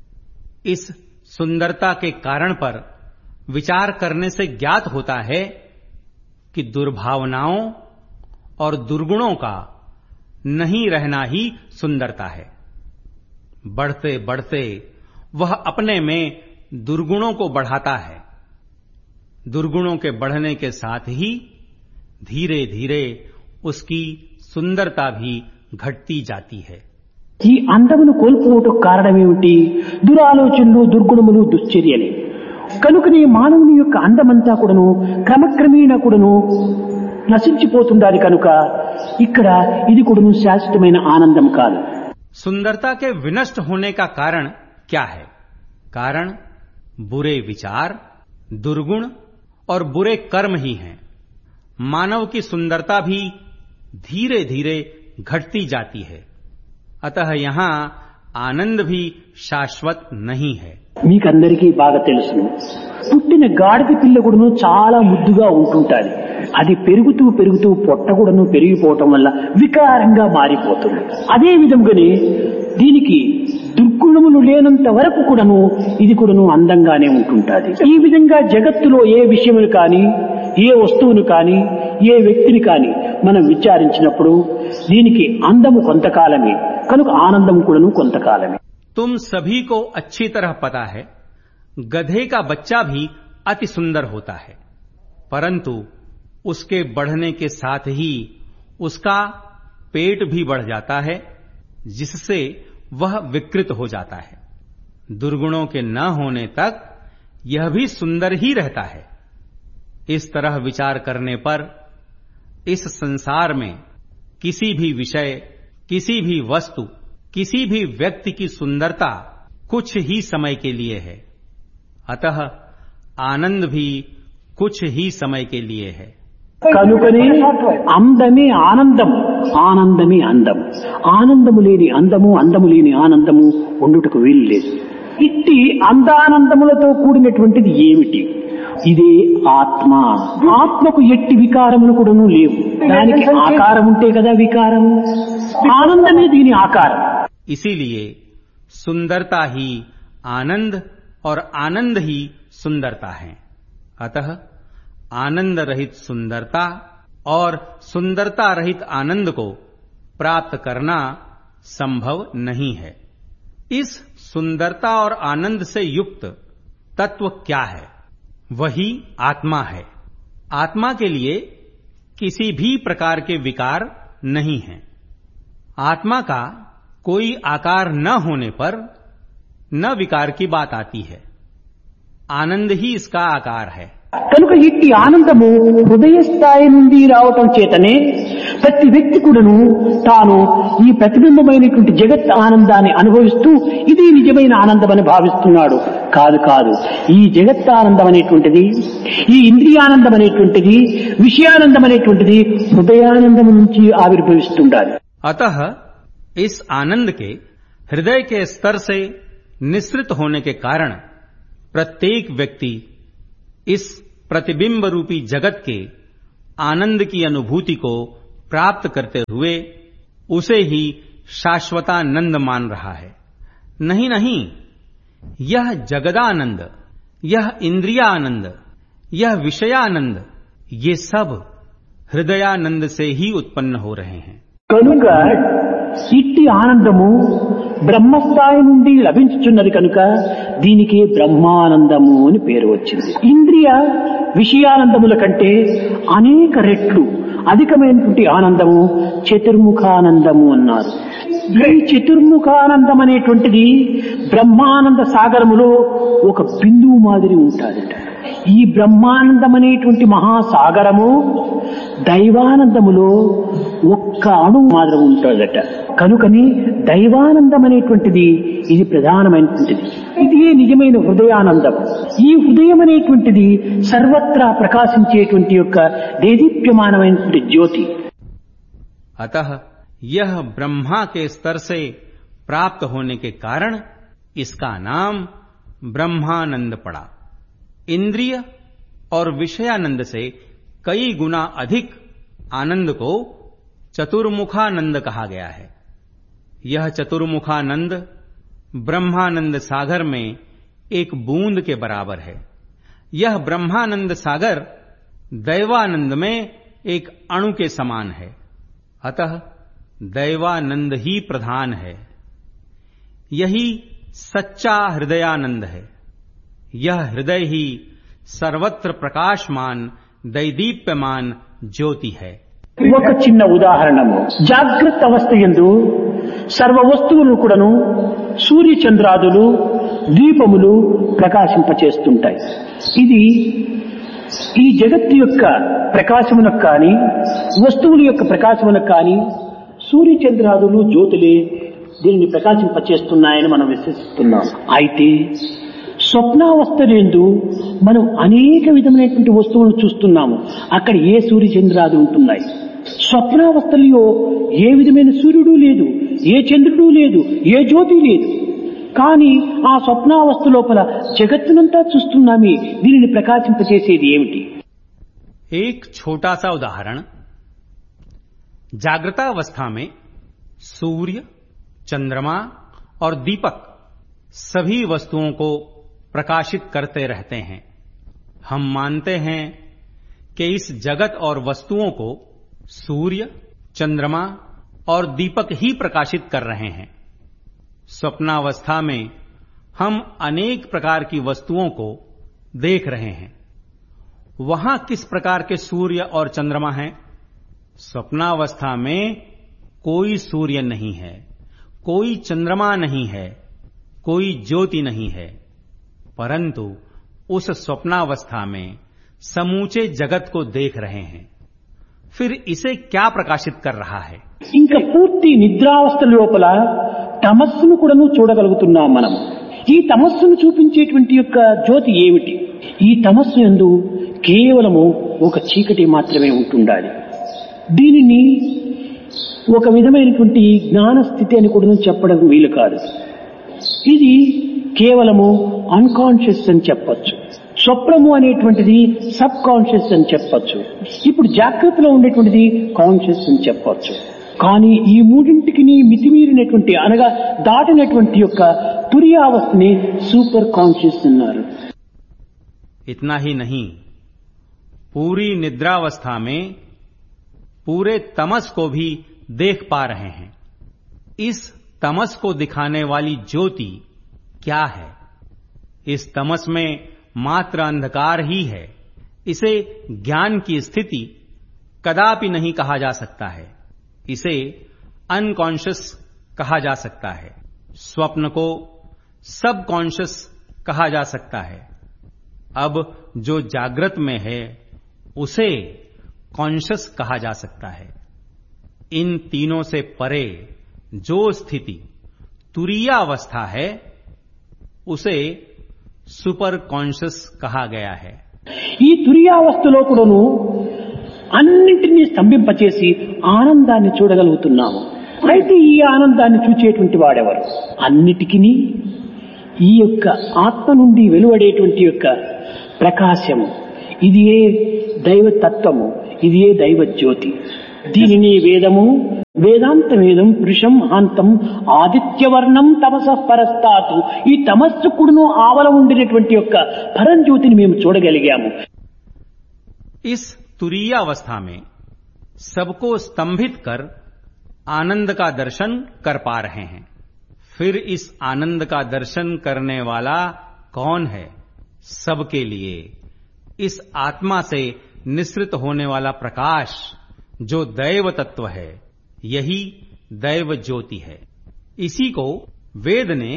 इस सुंदरता के कारण पर विचार करने से ज्ञात होता है कि दुर्भावनाओं और दुर्गुणों का नहीं रहना ही सुंदरता है. बढ़ते बढ़ते वह अपने में दुर्गुणों को बढ़ाता है. दुर्गुणों के बढ़ने के साथ ही धीरे धीरे उसकी सुंदरता भी घटती जाती है. ఈ అందమును కోల్పోవటకు కారణమేమిటి? దురాలోచనలు దుర్గుణములు దుశ్చర్యలే. కనుకనే మానవుని యొక్క అందమంతా కూడాను క్రమక్రమేణా కూడాను నశించిపోతుండాలి. కనుక ఇక్కడ ఇది కూడాను శాశ్వతమైన ఆనందం కాదు. सुंदरता के विनष्ट होने का कारण क्या है? कारण बुरे विचार, दुर्गुण और बुरे कर्म ही हैं. मानव की सुंदरता भी धीरे धीरे घटती जाती है. अतः यहाँ आनंद भी शाश्वत नहीं है. మీకందరికీ బాగా తెలుసును, పుట్టిన గాడిద పిల్ల కూడాను చాలా ముద్దుగా ఉంటుంటాది. అది పెరుగుతూ పెరుగుతూ పొట్ట కూడాను పెరిగిపోవటం వల్ల వికారంగా మారిపోతుంది. అదే విధంగానే దీనికి దుర్గుణములు లేనంత వరకు కూడాను ఇది కూడాను అందంగానే ఉంటుంటాది. ఈ విధంగా జగత్తులో ఏ విషయములు కానీ, ఏ వస్తువును కానీ, ఏ వ్యక్తిని కానీ మనం విచారించినప్పుడు దీనికి అందము కొంతకాలమే, కనుక ఆనందం కూడాను కొంతకాలమే. तुम सभी को अच्छी तरह पता है, गधे का बच्चा भी अति सुंदर होता है, परंतु उसके बढ़ने के साथ ही उसका पेट भी बढ़ जाता है, जिससे वह विकृत हो जाता है. दुर्गुणों के न होने तक यह भी सुंदर ही रहता है. इस तरह विचार करने पर इस संसार में किसी भी विषय, किसी भी वस्तु, किसी भी व्यक्ति की सुंदरता कुछ ही समय के लिए है. अतः आनंद भी कुछ ही समय के लिए है. కనుకనే అందమే ఆనందం, ఆనందమే అందం. ఆనందము లేని అందము, అందము లేని ఆనందము ఉండుటకు వీలు లేదు. ఇట్టి అందానందములతో కూడినటువంటిది ఏమిటి? ఇదే ఆత్మ. ఆత్మకు ఎట్టి వికారములు కూడాను లేవు. దానికి ఆకారం ఉంటే కదా వికారము. ఆనందమే దీని ఆకారం. इसीलिए सुंदरता ही आनंद और आनंद ही सुंदरता है. अतः आनंद रहित सुंदरता और सुंदरता रहित आनंद को प्राप्त करना संभव नहीं है. इस सुंदरता और आनंद से युक्त तत्व क्या है? वही आत्मा है. आत्मा के लिए किसी भी प्रकार के विकार नहीं है. आत्मा का कोई आकार न होने पर न विकार की बात आती है. आनंद ही इसका आकार है. కనుక ఇట్టి ఆనందము హృదయ స్థాయి నుండి రావటం చేతనే ప్రతి వ్యక్తి కూడాను తాను ఈ ప్రతిబింబమైనటువంటి జగత్ ఆనందాన్ని అనుభవిస్తూ ఇది నిజమైన ఆనందం అని భావిస్తున్నాడు. కాదు కాదు, ఈ జగత్ ఆనందం అనేటువంటిది, ఈ ఇంద్రియానందం అనేటువంటిది, విషయానందం అనేటువంటిది హృదయానందం నుంచి ఆవిర్భవిస్తుండాలి. अतः इस आनंद के हृदय के स्तर से निःसृत होने के कारण प्रत्येक व्यक्ति इस प्रतिबिंब रूपी जगत के आनंद की अनुभूति को प्राप्त करते हुए उसे ही शाश्वतानंद मान रहा है। नहीं नहीं, यह जगदानंद, यह इंद्रियानंद, यह विषयानंद, ये सब हृदयानंद से ही उत्पन्न हो रहे हैं। కనుక ఇట్టి ఆనందము బ్రహ్మస్థాయి నుండి లభించుచున్నది కనుక దీనికి బ్రహ్మానందము అని పేరు వచ్చింది. ఇంద్రియ విషయానందముల కంటే అనేక రెట్లు అధికమైనటువంటి ఆనందము చతుర్ముఖానందము అన్నారు. ఈ చతుర్ముఖానందం అనేటువంటిది బ్రహ్మానంద సాగరములో ఒక బిందువు మాదిరి ఉంటాదట. ఈ బ్రహ్మానందం అనేటువంటి మహాసాగరము దైవానందములో ఒక్క అణు మాత్రం ఉంటుందట. కనుకని దైవానందం అనేటువంటిది ఇది ప్రధానమైనటువంటిది. ఇది నిజమైన హృదయానందం. ఈ హృదయం అనేటువంటిది సర్వత్రా ప్రకాశించేటువంటి యొక్క దేదీప్యమానమైనటువంటి జ్యోతి. अतः यह ब्रह्मा के स्तर से प्राप्त होने के कारण इसका नाम ब्रह्मानंद पड़ा। इंद्रिय और विषयानंद से कई गुना अधिक आनंद को चतुर्मुखानंद कहा गया है। यह चतुर्मुखानंद ब्रह्मानंद सागर में एक बूंद के बराबर है। यह ब्रह्मानंद सागर दैवानंद में एक अणु के समान है। अतः दैवानंद ही प्रधान है। यही सच्चा हृदयानंद है। यह हृदय ही सर्वत्र प्रकाशमान दैदीप्यमान ज्योति है। ఒక చిన్న ఉదాహరణము, జాగ్రత్త అవస్థ యందు సర్వ వస్తువులు కూడాను సూర్య చంద్రాదులు దీపములు ప్రకాశింపచేస్తుంటాయి. ఇది ఈ జగత్తు యొక్క ప్రకాశమునకు కానీ వస్తువుల యొక్క ప్రకాశమునకు కానీ సూర్య చంద్రాదులు జ్యోతులే దీనిని ప్రకాశింపచేస్తున్నాయని మనం విశ్వసిస్తున్నాం. అయితే స్వప్నావస్థలందు మనం అనేక విధమైనటువంటి వస్తువులను చూస్తున్నాము. అక్కడ ఏ సూర్య చంద్రాలు ఉంటున్నాయి. స్వప్నావస్థలో ఏ విధమైన సూర్యుడు లేదు, ఏ చంద్రుడు లేదు, ఏ జ్యోతి లేదు. కానీ ఆ స్వప్నావస్థ లోపల జగత్తునంతా చూస్తున్నామే. దీనిని ప్రకాశింపచేసేది ఏమిటి? एक छोटा सा उदाहरण, जागृतावस्था में सूर्य, चंद्रमा और दीपक सभी वस्तुओं को प्रकाशित करते रहते हैं। हम मानते हैं कि इस जगत और वस्तुओं को सूर्य, चंद्रमा और दीपक ही प्रकाशित कर रहे हैं। स्वप्नावस्था में हम अनेक प्रकार की वस्तुओं को देख रहे हैं। वहां किस प्रकार के सूर्य और चंद्रमा हैं? स्वप्नावस्था में कोई सूर्य नहीं है, कोई चंद्रमा नहीं है, कोई ज्योति नहीं है, परंतु उस स्वप्नावस्था में समूचे जगत को देख रहे हैं। फिर इसे क्या प्रकाशित कर रहा है? ఇంకా పూర్తి నిద్రావస్థ లోపల తమస్సును కూడాను చూడగలుగుతున్నాం మనం. ఈ తమస్సును చూపించేటువంటి యొక్క జ్యోతి ఏమిటి? ఈ తమస్సు యందు కేవలము ఒక చీకటి మాత్రమే ఉంటుండాలి. దీనిని ఒక విధమైనటువంటి జ్ఞాన స్థితి అని కూడా చెప్పడం వీలు కాదు. ఇది కేవలము అన్కాన్షియస్ అని చెప్పొచ్చు. స్వప్నము అనేటువంటిది సబ్ కాన్షియస్ అని చెప్పొచ్చు. ఇప్పుడు జాగ్రత్తలో ఉండేటువంటిది కాన్షియస్ అని చెప్పొచ్చు. కానీ ఈ మూడింటికి మితిమీరినటువంటి అనగా దాటినటువంటి యొక్క తురియావస్థని సూపర్ కాన్షియస్ అన్నారు. इतना ही नहीं, पूरी निद्रावस्था में पूरे तमस को भी देख पा रहे हैं। इस तमस को दिखाने वाली ज्योति क्या है? इस तमस में मात्र अंधकार ही है। इसे ज्ञान की स्थिति कदापि नहीं कहा जा सकता है। इसे अनकॉन्शियस कहा जा सकता है। स्वप्न को सब कॉन्शियस कहा जा सकता है। अब जो जागृत में है उसे कॉन्शियस कहा जा सकता है। इन तीनों से परे जो स्थिति तुरीयावस्था है उसे सुपर कॉन्शियस कहा गया है। ఈ తురియావస్థలో కూడాను అన్నింటినీ స్తంభింపచేసి ఆనందాన్ని చూడగలుగుతున్నాము. అయితే ఈ ఆనందాన్ని చూచేటువంటి వాడెవరు? అన్నిటికీ ఈ యొక్క ఆత్మ నుండి వెలువడేటువంటి యొక్క ప్రకాశము, ఇది ఏ దైవతత్వము, ఇది ఏ దైవ జ్యోతి. దీనిని వేదము వేదాంత వేదం పురుషం మహాంతం ఆదిత్యవర్ణం తమస పరస్తాతు, ఈ తమస్సుకుడును ఆవల ఉండినటువంటి యొక్క పరంజ్యోతిని మేము చూడగలిగాము. इस तुरीय अवस्था में सबको स्तंभित कर आनंद का दर्शन कर पा रहे हैं. फिर इस आनंद का दर्शन करने वाला कौन है? सबके लिए इस आत्मा से निसृत होने वाला प्रकाश जो दैव तत्व है, यही दैव ज्योति है. इसी को वेद ने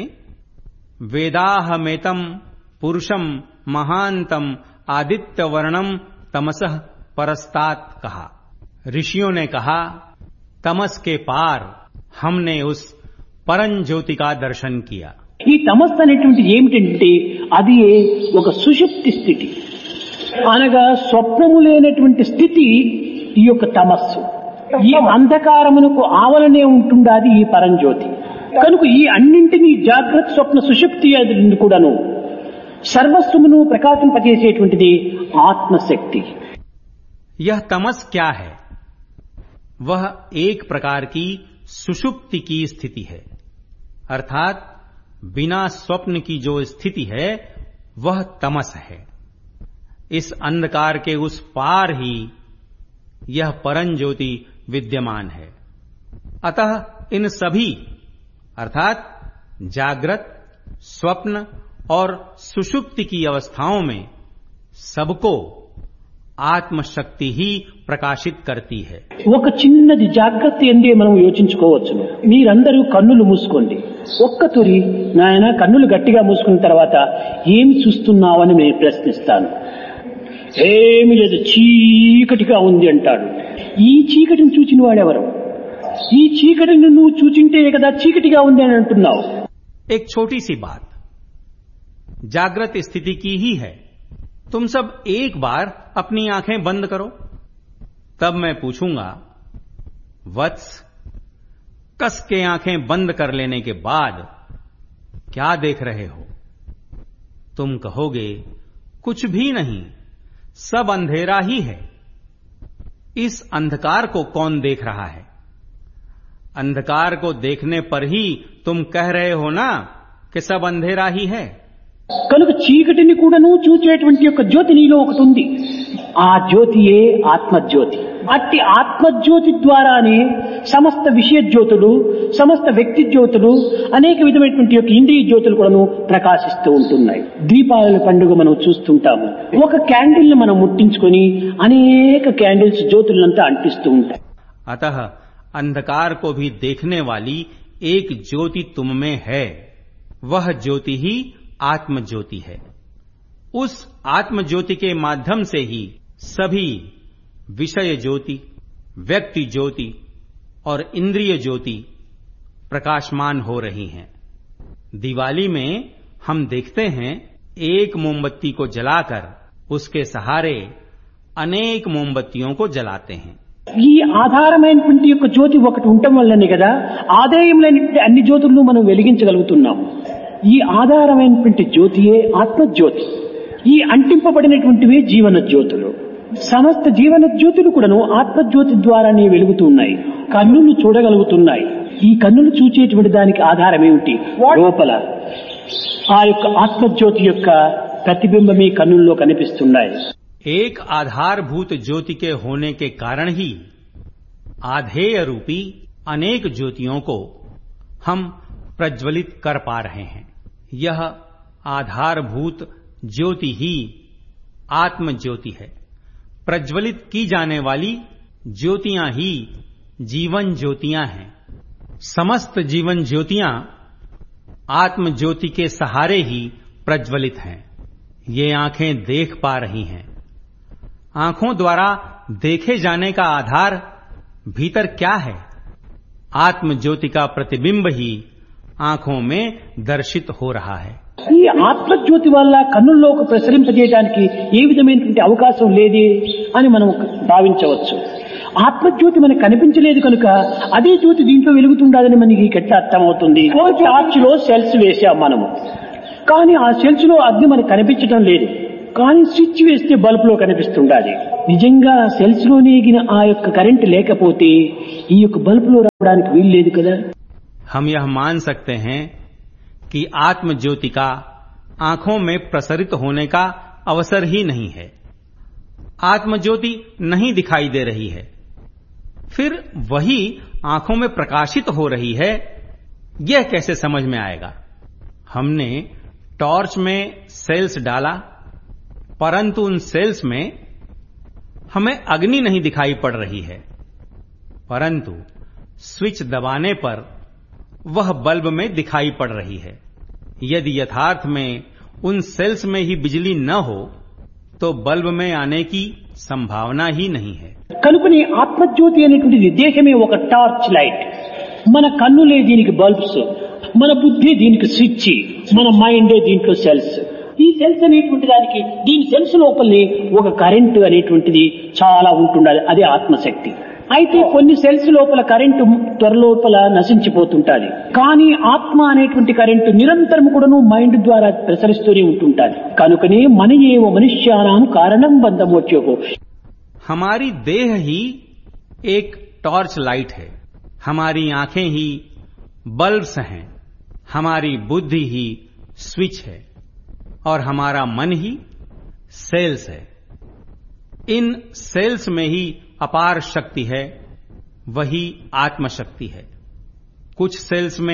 वेदाहमेतम पुरुषम महांतम आदित्यवर्णम तमसः परस्तात कहा. ऋषियों ने कहा, तमस के पार हमने उस परम ज्योति का दर्शन किया. ఈ తమస్సు అనేటువంటి ఏమిటంటే అది ఒక సుషుప్తి స్థితి, అనగా స్వప్నము లేనటువంటి స్థితి ఈ యొక్క తమస్సు. ఈ అంధకారమునకు ఆవలనే ఉంటుండాది ఈ పరంజ్యోతి. కనుక ఈ అన్నింటినీ జాగ్రత్త స్వప్న సుషుప్తి అది కూడాను సర్వస్వమును ప్రకాశింపజేసేటువంటిది ఆత్మశక్తి. यह तमस क्या है? वह एक प्रकार की सुषुप्ति की स्थिति है, अर्थात बिना स्वप्न की जो स्थिति है वह तमस है. इस अंधकार के उस पार ही यह परम ज्योति विद्यमान है. अतः इन सभी अर्थात जागृत, स्वप्न और सुषुप्ति की अवस्थाओं में सबको ఆత్మశక్తి ही ప్రకాశిత్ करती है. ఒక చిన్నది జాగ్రత్త ఎందే మనం యోచించుకోవచ్చును. మీరందరూ కన్నులు మూసుకోండి. ఒక్క తురి నాయన కన్నులు గట్టిగా మూసుకున్న తర్వాత ఏమి చూస్తున్నావని నేను ప్రశ్నిస్తాను. ఏమి లేదు, చీకటిగా ఉంది అంటాడు. ఈ చీకటిని చూచిన వాడెవరు? ఈ చీకటిని నువ్వు చూచింటే కదా చీకటిగా ఉంది అని అంటున్నావు. एक छोटी सी बात जागृत स्थिति की ही है. तुम सब एक बार अपनी आंखें बंद करो, तब मैं पूछूंगा, वत्स, कस के आंखें बंद कर लेने के बाद क्या देख रहे हो? तुम कहोगे, कुछ भी नहीं, सब अंधेरा ही है. इस अंधकार को कौन देख रहा है? अंधकार को देखने पर ही तुम कह रहे हो ना कि सब अंधेरा ही है. కనుక చీకటిని కూడాను చూచేటువంటి యొక్క జ్యోతి నీలో ఒకటి ఉంది. ఆ జ్యోతియే ఆత్మజ్యోతి. అట్టి ఆత్మజ్యోతి ద్వారానే సమస్త విషయ జ్యోతులు, సమస్త వ్యక్తి జ్యోతులు, అనేక విధమైనటువంటి యొక్క ఇంద్రియ జ్యోతులు కూడాను ప్రకాశిస్తూ ఉంటున్నాయి. దీపావళి పండుగ మనం చూస్తుంటాము. ఒక క్యాండిల్ ని మనం ముట్టించుకొని అనేక క్యాండిల్స్ జ్యోతులంతా అంటిస్తూ ఉంటాయి. अतः अंधकार को भी देखने वाली एक ज्योति तुम में है. वह ज्योति ही आत्म ज्योति है. उस आत्म ज्योति के माध्यम से ही सभी विषय ज्योति, व्यक्ति ज्योति और इंद्रिय ज्योति प्रकाशमान हो रही हैं. दिवाली में हम देखते हैं, एक मोमबत्ती को जलाकर उसके सहारे अनेक मोमबत्तियों को जलाते हैं. ఈ ఆధారమైనటువంటి యొక్క జ్యోతి ఒకటి ఉండటం వల్లనే కదా ఆదాయములైనటువంటి అన్ని జ్యోతులను మనం వెలిగించగలుగుతున్నాము. ఈ ఆధారమైనటువంటి జ్యోతియే ఆత్మజ్యోతి. ఈ అంటింపబడినటువంటివే జీవన జ్యోతులు. సమస్త జీవన జ్యోతులు కూడాను ఆత్మజ్యోతి ద్వారానే వెలుగుతూ ఉన్నాయి. కన్నులు చూడగలుగుతున్నాయి. ఈ కన్నులు చూచేటువంటి దానికి ఆధారం ఏమిటి? లోపల ఆ యొక్క ఆత్మజ్యోతి యొక్క ప్రతిబింబమే కన్నుల్లో కనిపిస్తున్నాయి. एक आधारभूत ज्योति के होने के कारण ही आधेय रूपी अनेक ज्योतियों को हम प्रज्वलित कर पा रहे हैं. यह आधारभूत ज्योति ही आत्म ज्योति है. प्रज्वलित की जाने वाली ज्योतियां ही जीवन ज्योतियां हैं. समस्त जीवन ज्योतियां आत्म ज्योति के सहारे ही प्रज्वलित हैं. ये आंखें देख पा रही हैं. आंखों द्वारा देखे जाने का आधार भीतर क्या है? आत्म ज्योति का प्रतिबिंब ही आंखों में दर्शित हो रहा है. ఈ ఆత్మజ్యోతి వల్ల కన్నుల్లోకి ప్రసరింపజేయడానికి ఏ విధమైనటువంటి అవకాశం లేదే అని మనం భావించవచ్చు. ఆత్మజ్యోతి మనకు కనిపించలేదు కనుక అదే జ్యోతి దీంట్లో వెలుగుతుండదని మనకి ఎట్లా అర్థమవుతుంది? టార్చ్ లో సెల్స్ వేసాం మనము, కానీ ఆ సెల్స్ లో అగ్ని మనకు కనిపించడం లేదు, కానీ స్విచ్ వేస్తే బల్బ్ లో కనిపిస్తుండాలి. నిజంగా సెల్స్ లో నీగిన ఆ యొక్క కరెంట్ లేకపోతే ఈ యొక్క బల్బ్ లో రావడానికి వీలు లేదు కదా. हम यह मान सकते हैं कि आत्म ज्योति का आंखों में प्रसरित होने का अवसर ही नहीं है. आत्म ज्योति नहीं दिखाई दे रही है, फिर वही आंखों में प्रकाशित हो रही है, यह कैसे समझ में आएगा? हमने टॉर्च में सेल्स डाला, परंतु उन सेल्स में हमें अग्नि नहीं दिखाई पड़ रही है, परंतु स्विच दबाने पर वह बल्ब में दिखाई पड़ रही है. यदि यथार्थ में उन सेल्स में ही बिजली न हो तो बल्ब में आने की संभावना ही नहीं है. కనుకని ఆత్మజ్యోతి అనేటువంటిది దేహమే ఒక టార్చ్ లైట్. మన కన్నులే దీనికి బల్బ్స్, మన బుద్ధి దీనికి స్విచ్, మన మైండే దీంట్లో సెల్స్. ఈ సెల్స్ అనేటువంటి దానికి దీని సెల్స్ లోపలనే ఒక కరెంటు అనేటువంటిది చాలా ఉంటుండాలి, అదే ఆత్మశక్తి. అయితే కొన్ని సెల్స్ లోపల కరెంటు త్వర లోపల నశించిపోతుంటాది, కానీ ఆత్మ అనేటువంటి కరెంటు నిరంతరం కూడాను మైండ్ ద్వారా ప్రసరిస్తూనే ఉంటుంటాది. కనుకనే మన ఏవ మనుష్యానాం కారణం బంధమోచ్యోహో. हमारी देह ही एक टॉर्च लाइट है, हमारी आंखें ही बल्ब्स हैं, हमारी बुद्धि ही स्विच है और हमारा मन ही सेल्स है. इन सेल्स में ही अपार शक्ति है, वही आत्मशक्ति है. कुछ सेल्स में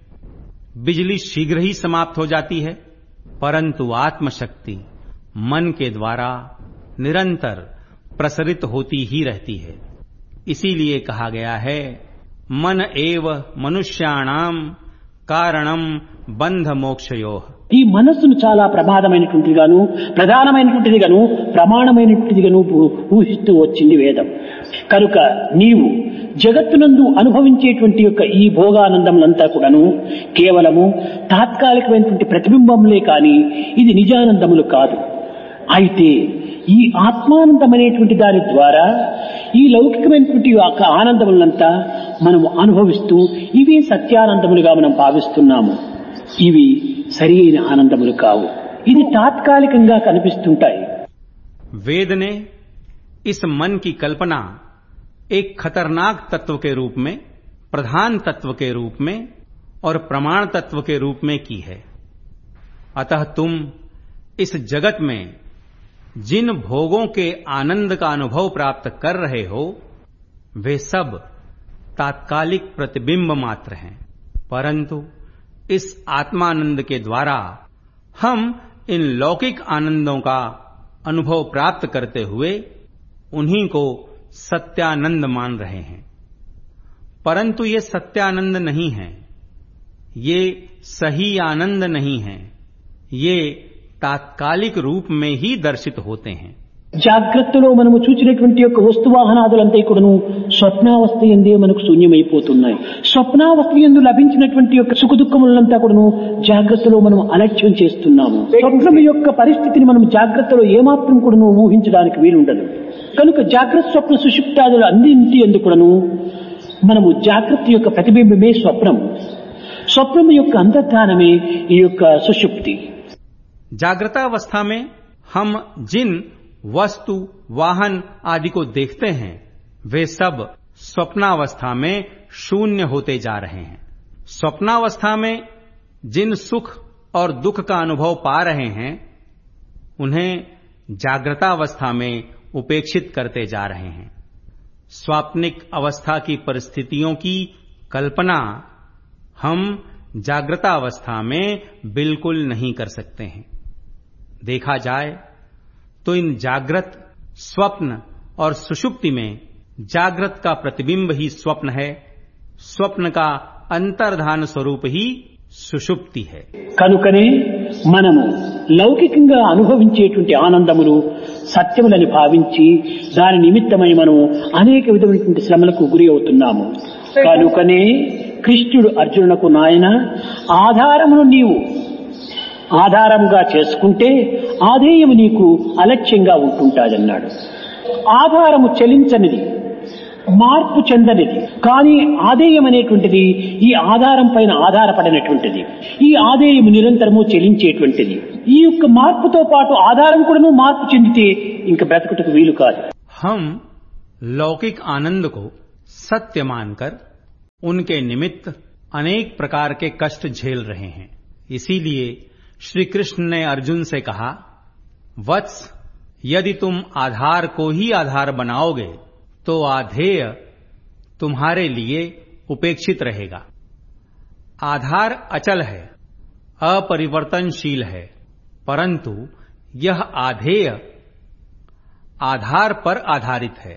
बिजली शीघ्र ही समाप्त हो जाती है, परंतु आत्मशक्ति मन के द्वारा निरंतर प्रसरित होती ही रहती है. इसीलिए कहा गया है मन एव मनुष्याणाम कारणम बंध मोक्षयोः. ఈ మనస్సును చాలా ప్రమాదమైనటువంటిదిగాను ప్రధానమైనటువంటిదిగాను ప్రమాణమైనటువంటిదిగాను ఊహిస్తూ వచ్చింది వేదం. కనుక నీవు జగత్తునందు అనుభవించేటువంటి యొక్క ఈ భోగానందములంతా కూడాను కేవలము తాత్కాలికమైనటువంటి ప్రతిబింబములే కానీ ఇది నిజానందములు కాదు. అయితే ఈ ఆత్మానందం అనేటువంటి దాని ద్వారా ఈ లౌకికమైనటువంటి యొక్క ఆనందములంతా మనము అనుభవిస్తూ ఇవే సత్యానందములుగా మనం భావిస్తున్నాము. ఇవి సరి అయిన ఆనందములు కావు, ఇది తాత్కాలికంగా కనిపిస్తుంటాయి. वेद ने इस मन की कल्पना एक खतरनाक तत्व के रूप में, प्रधान तत्व के रूप में और प्रमाण तत्व के रूप में की है. अतः तुम इस जगत में जिन भोगों के आनंद का अनुभव प्राप्त कर रहे हो वे सब तात्कालिक प्रतिबिंब मात्र हैं, परंतु इस आत्मानंद के द्वारा हम इन लौकिक आनंदों का अनुभव प्राप्त करते हुए उन्हीं को सत्यानंद मान रहे हैं. परंतु ये सत्यानंद नहीं है, ये सही आनंद नहीं है, ये तात्कालिक रूप में ही दर्शित होते हैं. జాగ్రత్తలో మనము చూచినటువంటి యొక్క వస్తువాహనాదులంతా కూడాను స్వప్నావస్థ ఎందే మనకు శూన్యమైపోతున్నాయి. స్వప్నావస్థ ఎందు లభించినటువంటి యొక్క సుఖ దుఃఖములంతా కూడాను జాగ్రత్తలో మనం అలక్ష్యం చేస్తున్నాము. స్వప్నం యొక్క పరిస్థితిని మనం జాగ్రత్తలో ఏమాత్రం కూడాను ఊహించడానికి వీలుండదు. కనుక జాగ్రత్త స్వప్న సుషుప్తాదులు అన్నింటి ఎందు కూడాను మనము జాగ్రత్త యొక్క ప్రతిబింబమే స్వప్నం, స్వప్నం యొక్క అంతర్ధానమే ఈ యొక్క సుషుప్తి. जागृतावस्था में हम जिन वस्तु वाहन आदि को देखते हैं वे सब स्वप्नावस्था में शून्य होते जा रहे हैं. स्वप्नावस्था में जिन सुख और दुख का अनुभव पा रहे हैं उन्हें जागृतावस्था में उपेक्षित करते जा रहे हैं. स्वाप्निक अवस्था की परिस्थितियों की कल्पना हम जागृतावस्था में बिल्कुल नहीं कर सकते हैं. देखा जाए तो इन जागृत, स्वप्न और सुषुप्ति में जागृत का प्रतिबिंब ही स्वप्न है, स्वप्न का अंतर्धान स्वरूप ही సుషుప్తి హై. కనుకనే మనము లౌకికంగా అనుభవించేటువంటి ఆనందములు సత్యములని భావించి దాని నిమిత్తమై మనం అనేక విధమైనటువంటి శ్రమలకు గురి అవుతున్నాము. కనుకనే కృష్ణుడు అర్జునునకు నాయన ఆధారమును నీవు ఆధారముగా చేసుకుంటే ఆధేయము నీకు అలక్ష్యంగా ఉంటుంటాదన్నాడు. ఆధారము చలించనిది, మార్పు చెందనిది. కానీ ఆదేయం అనేటువంటిది ఈ ఆధారం పైన ఆధారపడినటువంటిది. ఈ ఆదేయం నిరంతరము చెలించేటువంటిది. ఈ యొక్క మార్పుతో పాటు ఆధారం కూడాను మార్పు చెందితే ఇంకా బ్రతకుటకు వీలు కాదు. हम लौकिक आनंद को सत्य मानकर उनके निमित्त अनेक प्रकार के कष्ट झेल रहे हैं. इसीलिए श्री कृष्ण ने अर्जुन से कहा, वत्स, यदि तुम आधार को ही आधार बनाओगे तो आधेय तुम्हारे लिए उपेक्षित रहेगा. आधार अचल है, अपरिवर्तनशील है, परंतु यह आधेय आधार पर आधारित है.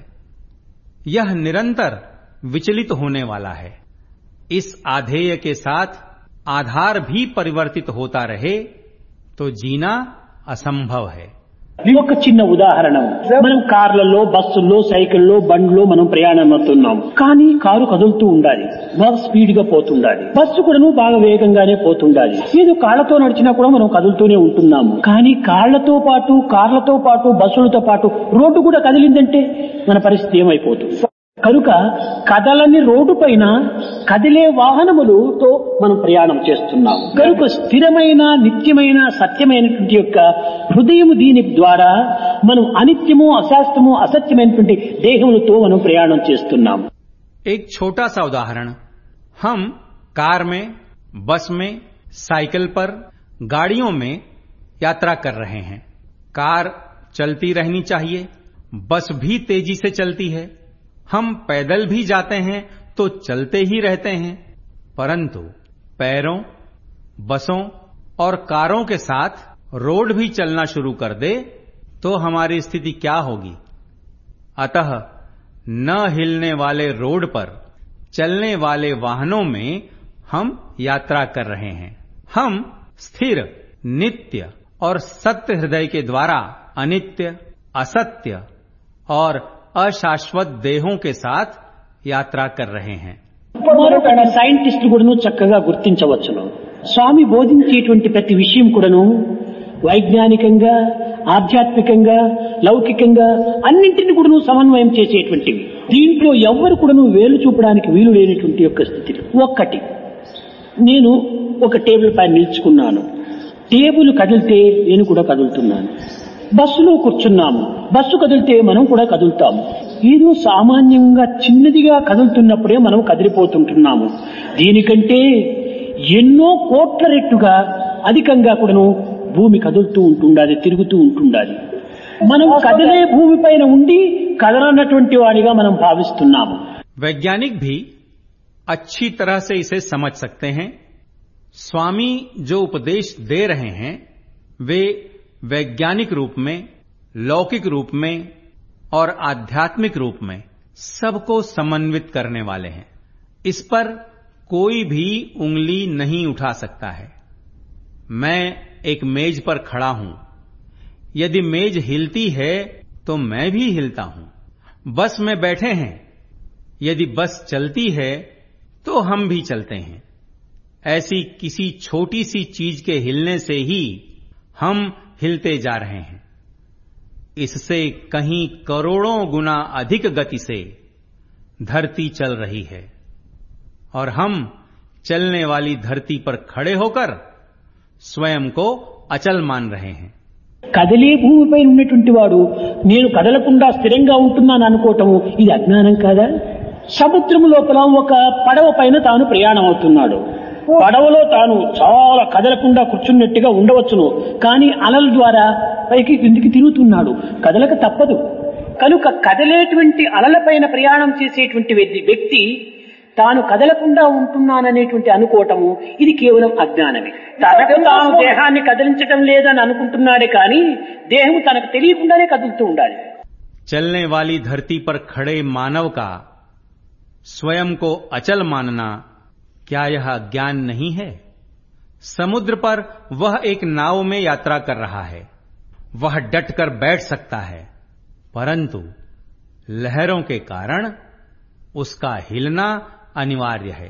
यह निरंतर विचलित होने वाला है. इस आधेय के साथ आधार भी परिवर्तित होता रहे तो जीना असंभव है. ఇది ఒక చిన్న ఉదాహరణ. మనం కార్లలో, బస్సుల్లో, సైకిల్లో, బండ్లో మనం ప్రయాణం అవుతున్నాం. కానీ కారు కదులుతూ ఉండాలి, బాగా స్పీడ్ గా పోతుండాలి. బస్సు కూడాను బాగా వేగంగానే పోతుండాలి. ఏదో కాళ్లతో నడిచినా కూడా మనం కదులుతూనే ఉంటున్నాము. కానీ కాళ్లతో పాటు, కార్లతో పాటు, బస్సులతో పాటు రోడ్డు కూడా కదిలిందంటే మన పరిస్థితి ఏమైపోతుంది? కనుక కదలని రోడ్డు పైన కదిలే వాహనములతో మనం ప్రయాణం చేస్తున్నాము. కనుక స్థిరమైన, నిత్యమైన, సత్యమైనటువంటి యొక్క హృదయము దీని ద్వారా మనం అనిత్యము, అశాస్త్రము, అసత్యమైనటువంటి దేహములతో మనం ప్రయాణం చేస్తున్నాము. एक छोटा सा उदाहरण, हम कार में, बस में, साइकिल पर, गाड़ियों में यात्रा कर रहे हैं. कार चलती रहनी चाहिए, बस भी तेजी से चलती है, हम पैदल भी जाते हैं तो चलते ही रहते हैं. परंतु पैरों, बसों और कारों के साथ रोड भी चलना शुरू कर दे तो हमारी स्थिति क्या होगी? अतः न हिलने वाले रोड पर चलने वाले वाहनों में हम यात्रा कर रहे हैं. हम स्थिर, नित्य और सत्य हृदय के द्वारा अनित्य, असत्य और अशाश्वत देहों के साथ यात्रा कर रहे हैं. మరొక సైంటిస్టులు కూడాను చక్కగా గుర్తించవచ్చును. స్వామి బోధించేటువంటి ప్రతి విషయం కూడాను వైజ్ఞానికంగా, ఆధ్యాత్మికంగా, లౌకికంగా అన్నింటిని కూడాను సమన్వయం చేసేటువంటివి. దీంట్లో ఎవ్వరు కూడాను వేలు చూపడానికి వీలు లేనటువంటి యొక్క స్థితి. ఒక్కటి, నేను ఒక టేబుల్ పైన నిల్చుకున్నాను, టేబుల్ కదిలితే నేను కూడా కదులుతున్నాను. బస్సులో కూర్చున్నాము, బస్సు కదిలితే మనం కూడా కదులుతాము. ఏదో సామాన్యంగా చిన్నదిగా కదులుతున్నప్పుడే మనం కదిలిపోతుంటున్నాము. దీనికంటే ఎన్నో కోట్ల రెట్టుగా అధికంగా కూడాను భూమి కదులుతూ ఉంటుండాలి, తిరుగుతూ ఉంటుండాలి. మనం కదిలే భూమి పైన ఉండి కదలనటువంటి వాడిగా మనం భావిస్తున్నాము. वैज्ञानिक भी अच्छी तरह से इसे समझ सकते हैं. स्वामी जो उपदेश दे रहे हैं वे वैज्ञानिक रूप में, लौकिक रूप में और आध्यात्मिक रूप में सबको समन्वित करने वाले हैं. इस पर कोई भी उंगली नहीं उठा सकता है. मैं एक मेज पर खड़ा हूं, यदि मेज हिलती है तो मैं भी हिलता हूं. बस में बैठे हैं, यदि बस चलती है तो हम भी चलते हैं. ऐसी किसी छोटी सी चीज के हिलने से ही हम हिलते जा रहे हैं. इससे कहीं करोड़ों गुना अधिक गति से धरती चल रही है और हम चलने वाली धरती पर खड़े होकर स्वयं को अचल मान रहे हैं. కదిలే భూమిపై ఉన్నటువంటి వాడు నేను కదలకుండా స్థిరంగా ఉంటున్నాను అనుకోవటము ఇది అజ్ఞానం కాదా? సముద్రము లోపల ఒక పడవ పైన తాను ప్రయాణం అవుతున్నాడు. పడవలో తాను చాలా కదలకుండా కూర్చున్నట్టుగా ఉండవచ్చును, కానీ అలల ద్వారా పైకి కిందికి తిరుగుతున్నాడు, కదలక తప్పదు. కనుక కదలేటువంటి అలల పైన ప్రయాణం చేసేటువంటి వ్యక్తి తాను కదలకుండా ఉంటున్నాననేటువంటి అనుకోవటము ఇది కేవలం అజ్ఞానమే. తనకు తాను దేహాన్ని కదిలించటం లేదని అనుకుంటున్నాడే కానీ దేహం తనకు తెలియకుండానే కదులుతూ ఉండాలి. चलने वाली धरती पर खड़े मानव का स्वयं को अचल मानना क्या यह ज्ञान नहीं है? समुद्र पर वह एक नाव में यात्रा कर रहा है, वह डटकर बैठ सकता है, परंतु लहरों के कारण उसका हिलना अनिवार्य है.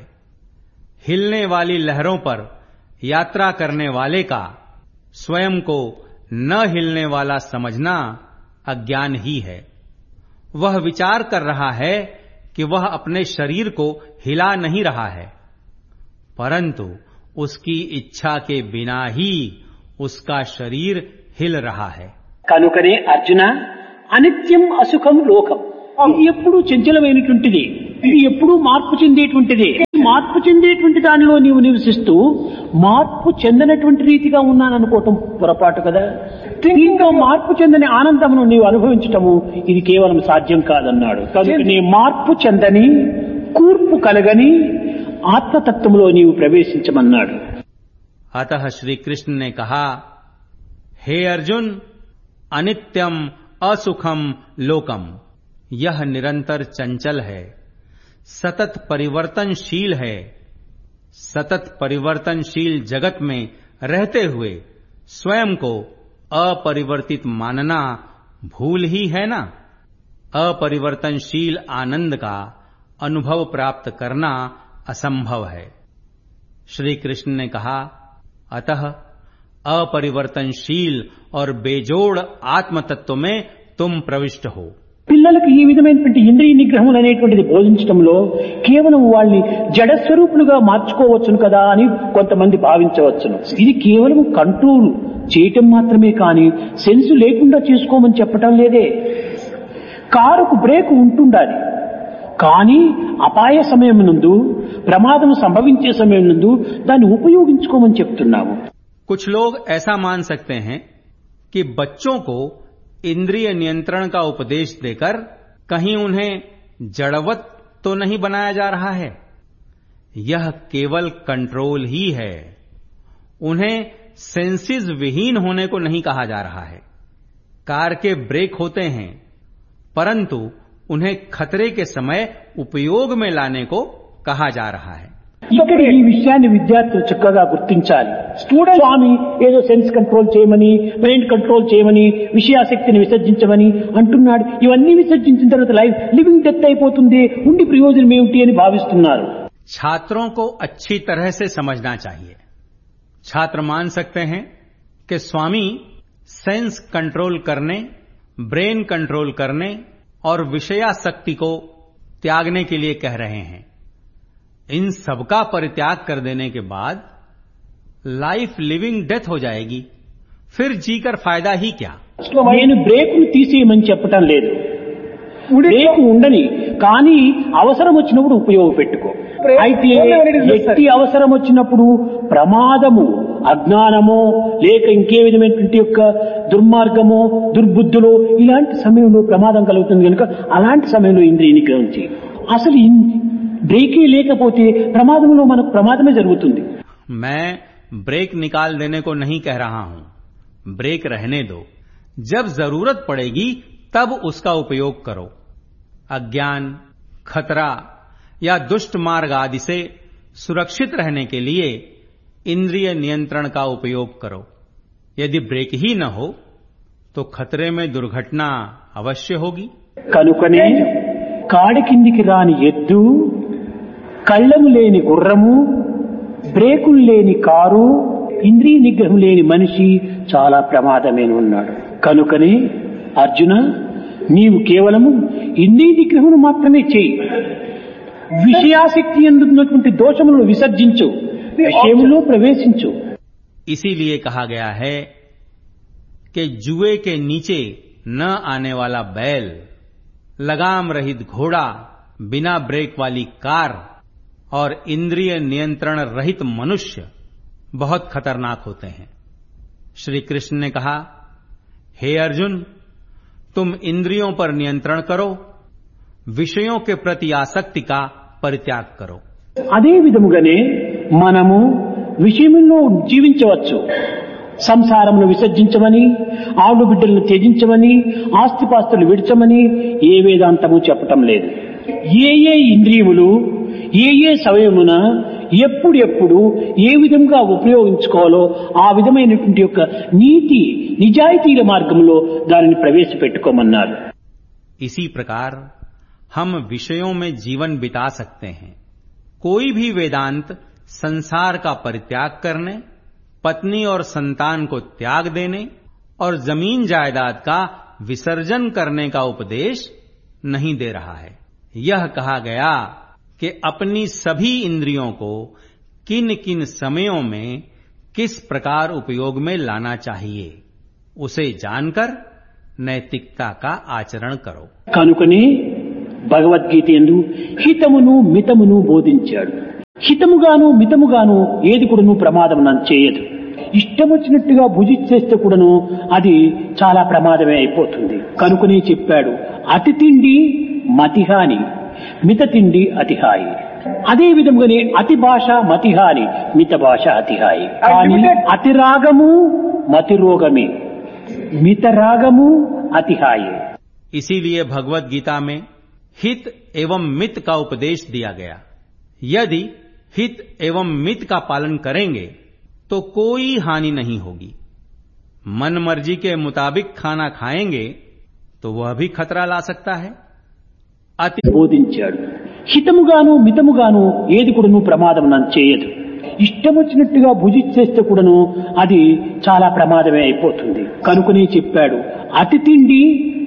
हिलने वाली लहरों पर यात्रा करने वाले का स्वयं को न हिलने वाला समझना अज्ञान ही है. वह विचार कर रहा है कि वह अपने शरीर को हिला नहीं रहा है, परंतु उसकी इच्छा के बिना ही उसका शरीर हिल रहा है। కనుకనే అర్జున అనిత్యం అసుఖం లోకం, ఇది ఎప్పుడూ చంచలమైనటువంటిది, ఇది ఎప్పుడూ మార్పు చెందేటువంటిది. మార్పు చెందేటువంటి దానిలో నీవు నివసిస్తూ మార్పు చెందనటువంటి రీతిగా ఉన్నాననుకోవటం పొరపాటు కదా. దీంతో మార్పు చెందని ఆనందమును నీవు అనుభవించటము ఇది కేవలం సాధ్యం కాదన్నాడు. నీ మార్పు చెందని కూర్పు కలగని ఆత్మతత్వంలో నీవు ప్రవేశించమన్నాడు. अतः श्री कृष्ण ने कहा, हे अर्जुन, अनित्यम असुखम लोकम, यह निरंतर चंचल है, सतत परिवर्तनशील है. सतत परिवर्तनशील जगत में रहते हुए स्वयं को अपरिवर्तित मानना भूल ही है ना. अपरिवर्तनशील आनंद का अनुभव प्राप्त करना असंभव है. श्री कृष्ण ने कहा, अतः अपरिवर्तनशील और बेजोड़ आत्म तत्व में तुम प्रविष्ट हो. పిల్లలకు ఈ విధమైనటువంటి ఇంద్రియ నిగ్రహములు అనేటువంటిది బోధించడంలో కేవలం వాళ్ళని జడస్వరూపులుగా మార్చుకోవచ్చును కదా అని కొంతమంది భావించవచ్చును. ఇది కేవలం కంట్రోల్ చేయటం మాత్రమే కానీ సెన్స్ లేకుండా చేసుకోమని చెప్పటం లేదే. కారుకు బ్రేక్ ఉంటుండాలి, కానీ అపాయ సమయం నందు, ప్రమాదం సంభవించే సమయం నందు దాన్ని ఉపయోగించుకోమని చెప్తున్నాము. कुछ लोग ऐसा मान सकते हैं कि बच्चों को इंद्रिय नियंत्रण का उपदेश देकर कहीं उन्हें जड़वत तो नहीं बनाया जा रहा है. यह केवल कंट्रोल ही है. उन्हें सेंसेस विहीन होने को नहीं कहा जा रहा है. कार के ब्रेक होते हैं, परंतु उन्हें खतरे के समय उपयोग में लाने को कहा जा रहा है. ఇక్కడ ఈ విషయాన్ని విద్యార్థులు చక్కగా గుర్తించాలి. స్టూడెంట్ స్వామి ఏదో సెన్స్ కంట్రోల్ చేయమని, మైండ్ కంట్రోల్ చేయమని, విషయాసక్తిని విసర్జించమని అంటున్నాడు. ఇవన్నీ విసర్జించిన తర్వాత లైఫ్ లివింగ్ డెత్ అయిపోతుంది, ఉండి ప్రయోజనం ఏమిటి అని భావిస్తున్నారు. छात्रों को अच्छी तरह से समझना चाहिए. छात्र मान सकते हैं कि स्वामी सेंस कंट्रोल करने, ब्रेन कंट्रोल करने और विषयासक्ति को त्यागने के लिए कह रहे हैं. इन सबका परित्याग कर देने के बाद लाइफ लिविंग डेथ हो जाएगी, फिर जीकर फायदा ही क्या. నేను బ్రేకును తీసేయమని చెప్పటం లేదు. బ్రేక్ ఉండని, కానీ అవసరం వచ్చినప్పుడు ఉపయోగపెట్టుకో. అయితే ఎట్టి అవసరం వచ్చినప్పుడు ప్రమాదము, అజ్ఞానమో లేక ఇంకే విధమైనటువంటి యొక్క దుర్మార్గమో దుర్బుద్ధులో ఇలాంటి సమయంలో ప్రమాదం కలుగుతుంది కనుక అలాంటి సమయంలో ఇంద్రియ నిగ్రహం చేయి. అసలు బ్రేకే లేకపోతే ప్రమాదంలో మనకు ప్రమాదమే జరుగుతుంది. मैं ब्रेक निकाल देने को नहीं कह रहा हूं. ब्रेक रहने दो. जब जरूरत पड़ेगी तब उसका उपयोग करो. अज्ञान, खतरा या दुष्ट मार्ग आदि से सुरक्षित रहने के लिए इंद्रिय नियंत्रण का उपयोग करो. यदि ब्रेक ही न हो तो खतरे में दुर्घटना अवश्य होगी. కనుకనే కాడి కిందికి రాని ఎద్దు, కళ్ళము లేని గుర్రము, బ్రేకులు లేని కారు, ఇంద్రియ నిగ్రహం లేని మనిషి చాలా ప్రమాదమేని ఉన్నాడు. కనుకనే అర్జున, నీవు కేవలము ఇంద్రియ నిగ్రహమును మాత్రమే చేయి. విషయాసక్తి ఎందున్నటువంటి దోషములను విసర్జించు, విషయములో ప్రవేశించు. इसीलिए कहा गया है कि जुए के नीचे न आने वाला बैल, लगाम रहित घोड़ा, बिना ब्रेक वाली कार और इंद्रिय नियंत्रण रहित मनुष्य बहुत खतरनाक होते हैं. श्री कृष्ण ने कहा, हे अर्जुन, तुम इंद्रियों पर नियंत्रण करो, विषयों के प्रति आसक्ति का परित्याग करो. అదే విధముగానే మనము విషయంలో జీవించవచ్చు. సంసారమును విసర్జించమని, ఆవులు బిడ్డలను త్యజించమని, ఆస్తిపాస్తులు విడిచమని ఏ వేదాంతము చెప్పటం లేదు. ఏ ఏ ఇంద్రియములు ఏ ఏ సమయమున ఎప్పుడు ఎప్పుడు ఏ విధంగా ఉపయోగించుకోవాలో ఆ విధమైనటువంటి యొక్క నీతి నిజాయితీల మార్గంలో దానిని ప్రవేశపెట్టుకోమన్నారు. इसी प्रकार हम विषयों में जीवन बिता सकते हैं. कोई भी वेदांत संसार का परित्याग करने, पत्नी और संतान को त्याग देने और जमीन जायदाद का विसर्जन करने का उपदेश नहीं दे रहा है. यह कहा गया कि अपनी सभी इंद्रियों को किन किन समयों में किस प्रकार उपयोग में लाना चाहिए, उसे जानकर नैतिकता का आचरण करो. కనుకనే భగవద్గీత యందు హితమును మితమును బోధించాడు. హితముగాను మితముగాను ఏది కూడాను ప్రమాదం చేయదు. ఇష్టం వచ్చినట్టుగా భుజించేస్తే కూడాను అది చాలా ప్రమాదమే అయిపోతుంది. కనుకనే చెప్పాడు, అతి తిండి మతిహాని, మిత తిండి అతిహాయి. అదే విధంగానే అతి భాష మతిహాని, మిత భాష అతిహాయి. కానీ అతి రాగము మతి రోగమే, మిత రాగము అతిహాయి. इसीलिए भगवत गीता में हित एवं मित का उपदेश दिया गया. यदि हित एवं मित का पालन करेंगे तो कोई हानि नहीं होगी. मन मर्जी के मुताबिक खाना खाएंगे तो वह भी खतरा ला सकता है. అతి బోధించాడు. హితముగాను మితముగాను ఏది కూడాను ప్రమాదం చేయదు. ఇష్టం వచ్చినట్టుగా భుజించేస్తే కూడాను అది చాలా ప్రమాదమే అయిపోతుంది. కనుకనే చెప్పాడు, అతి తిండి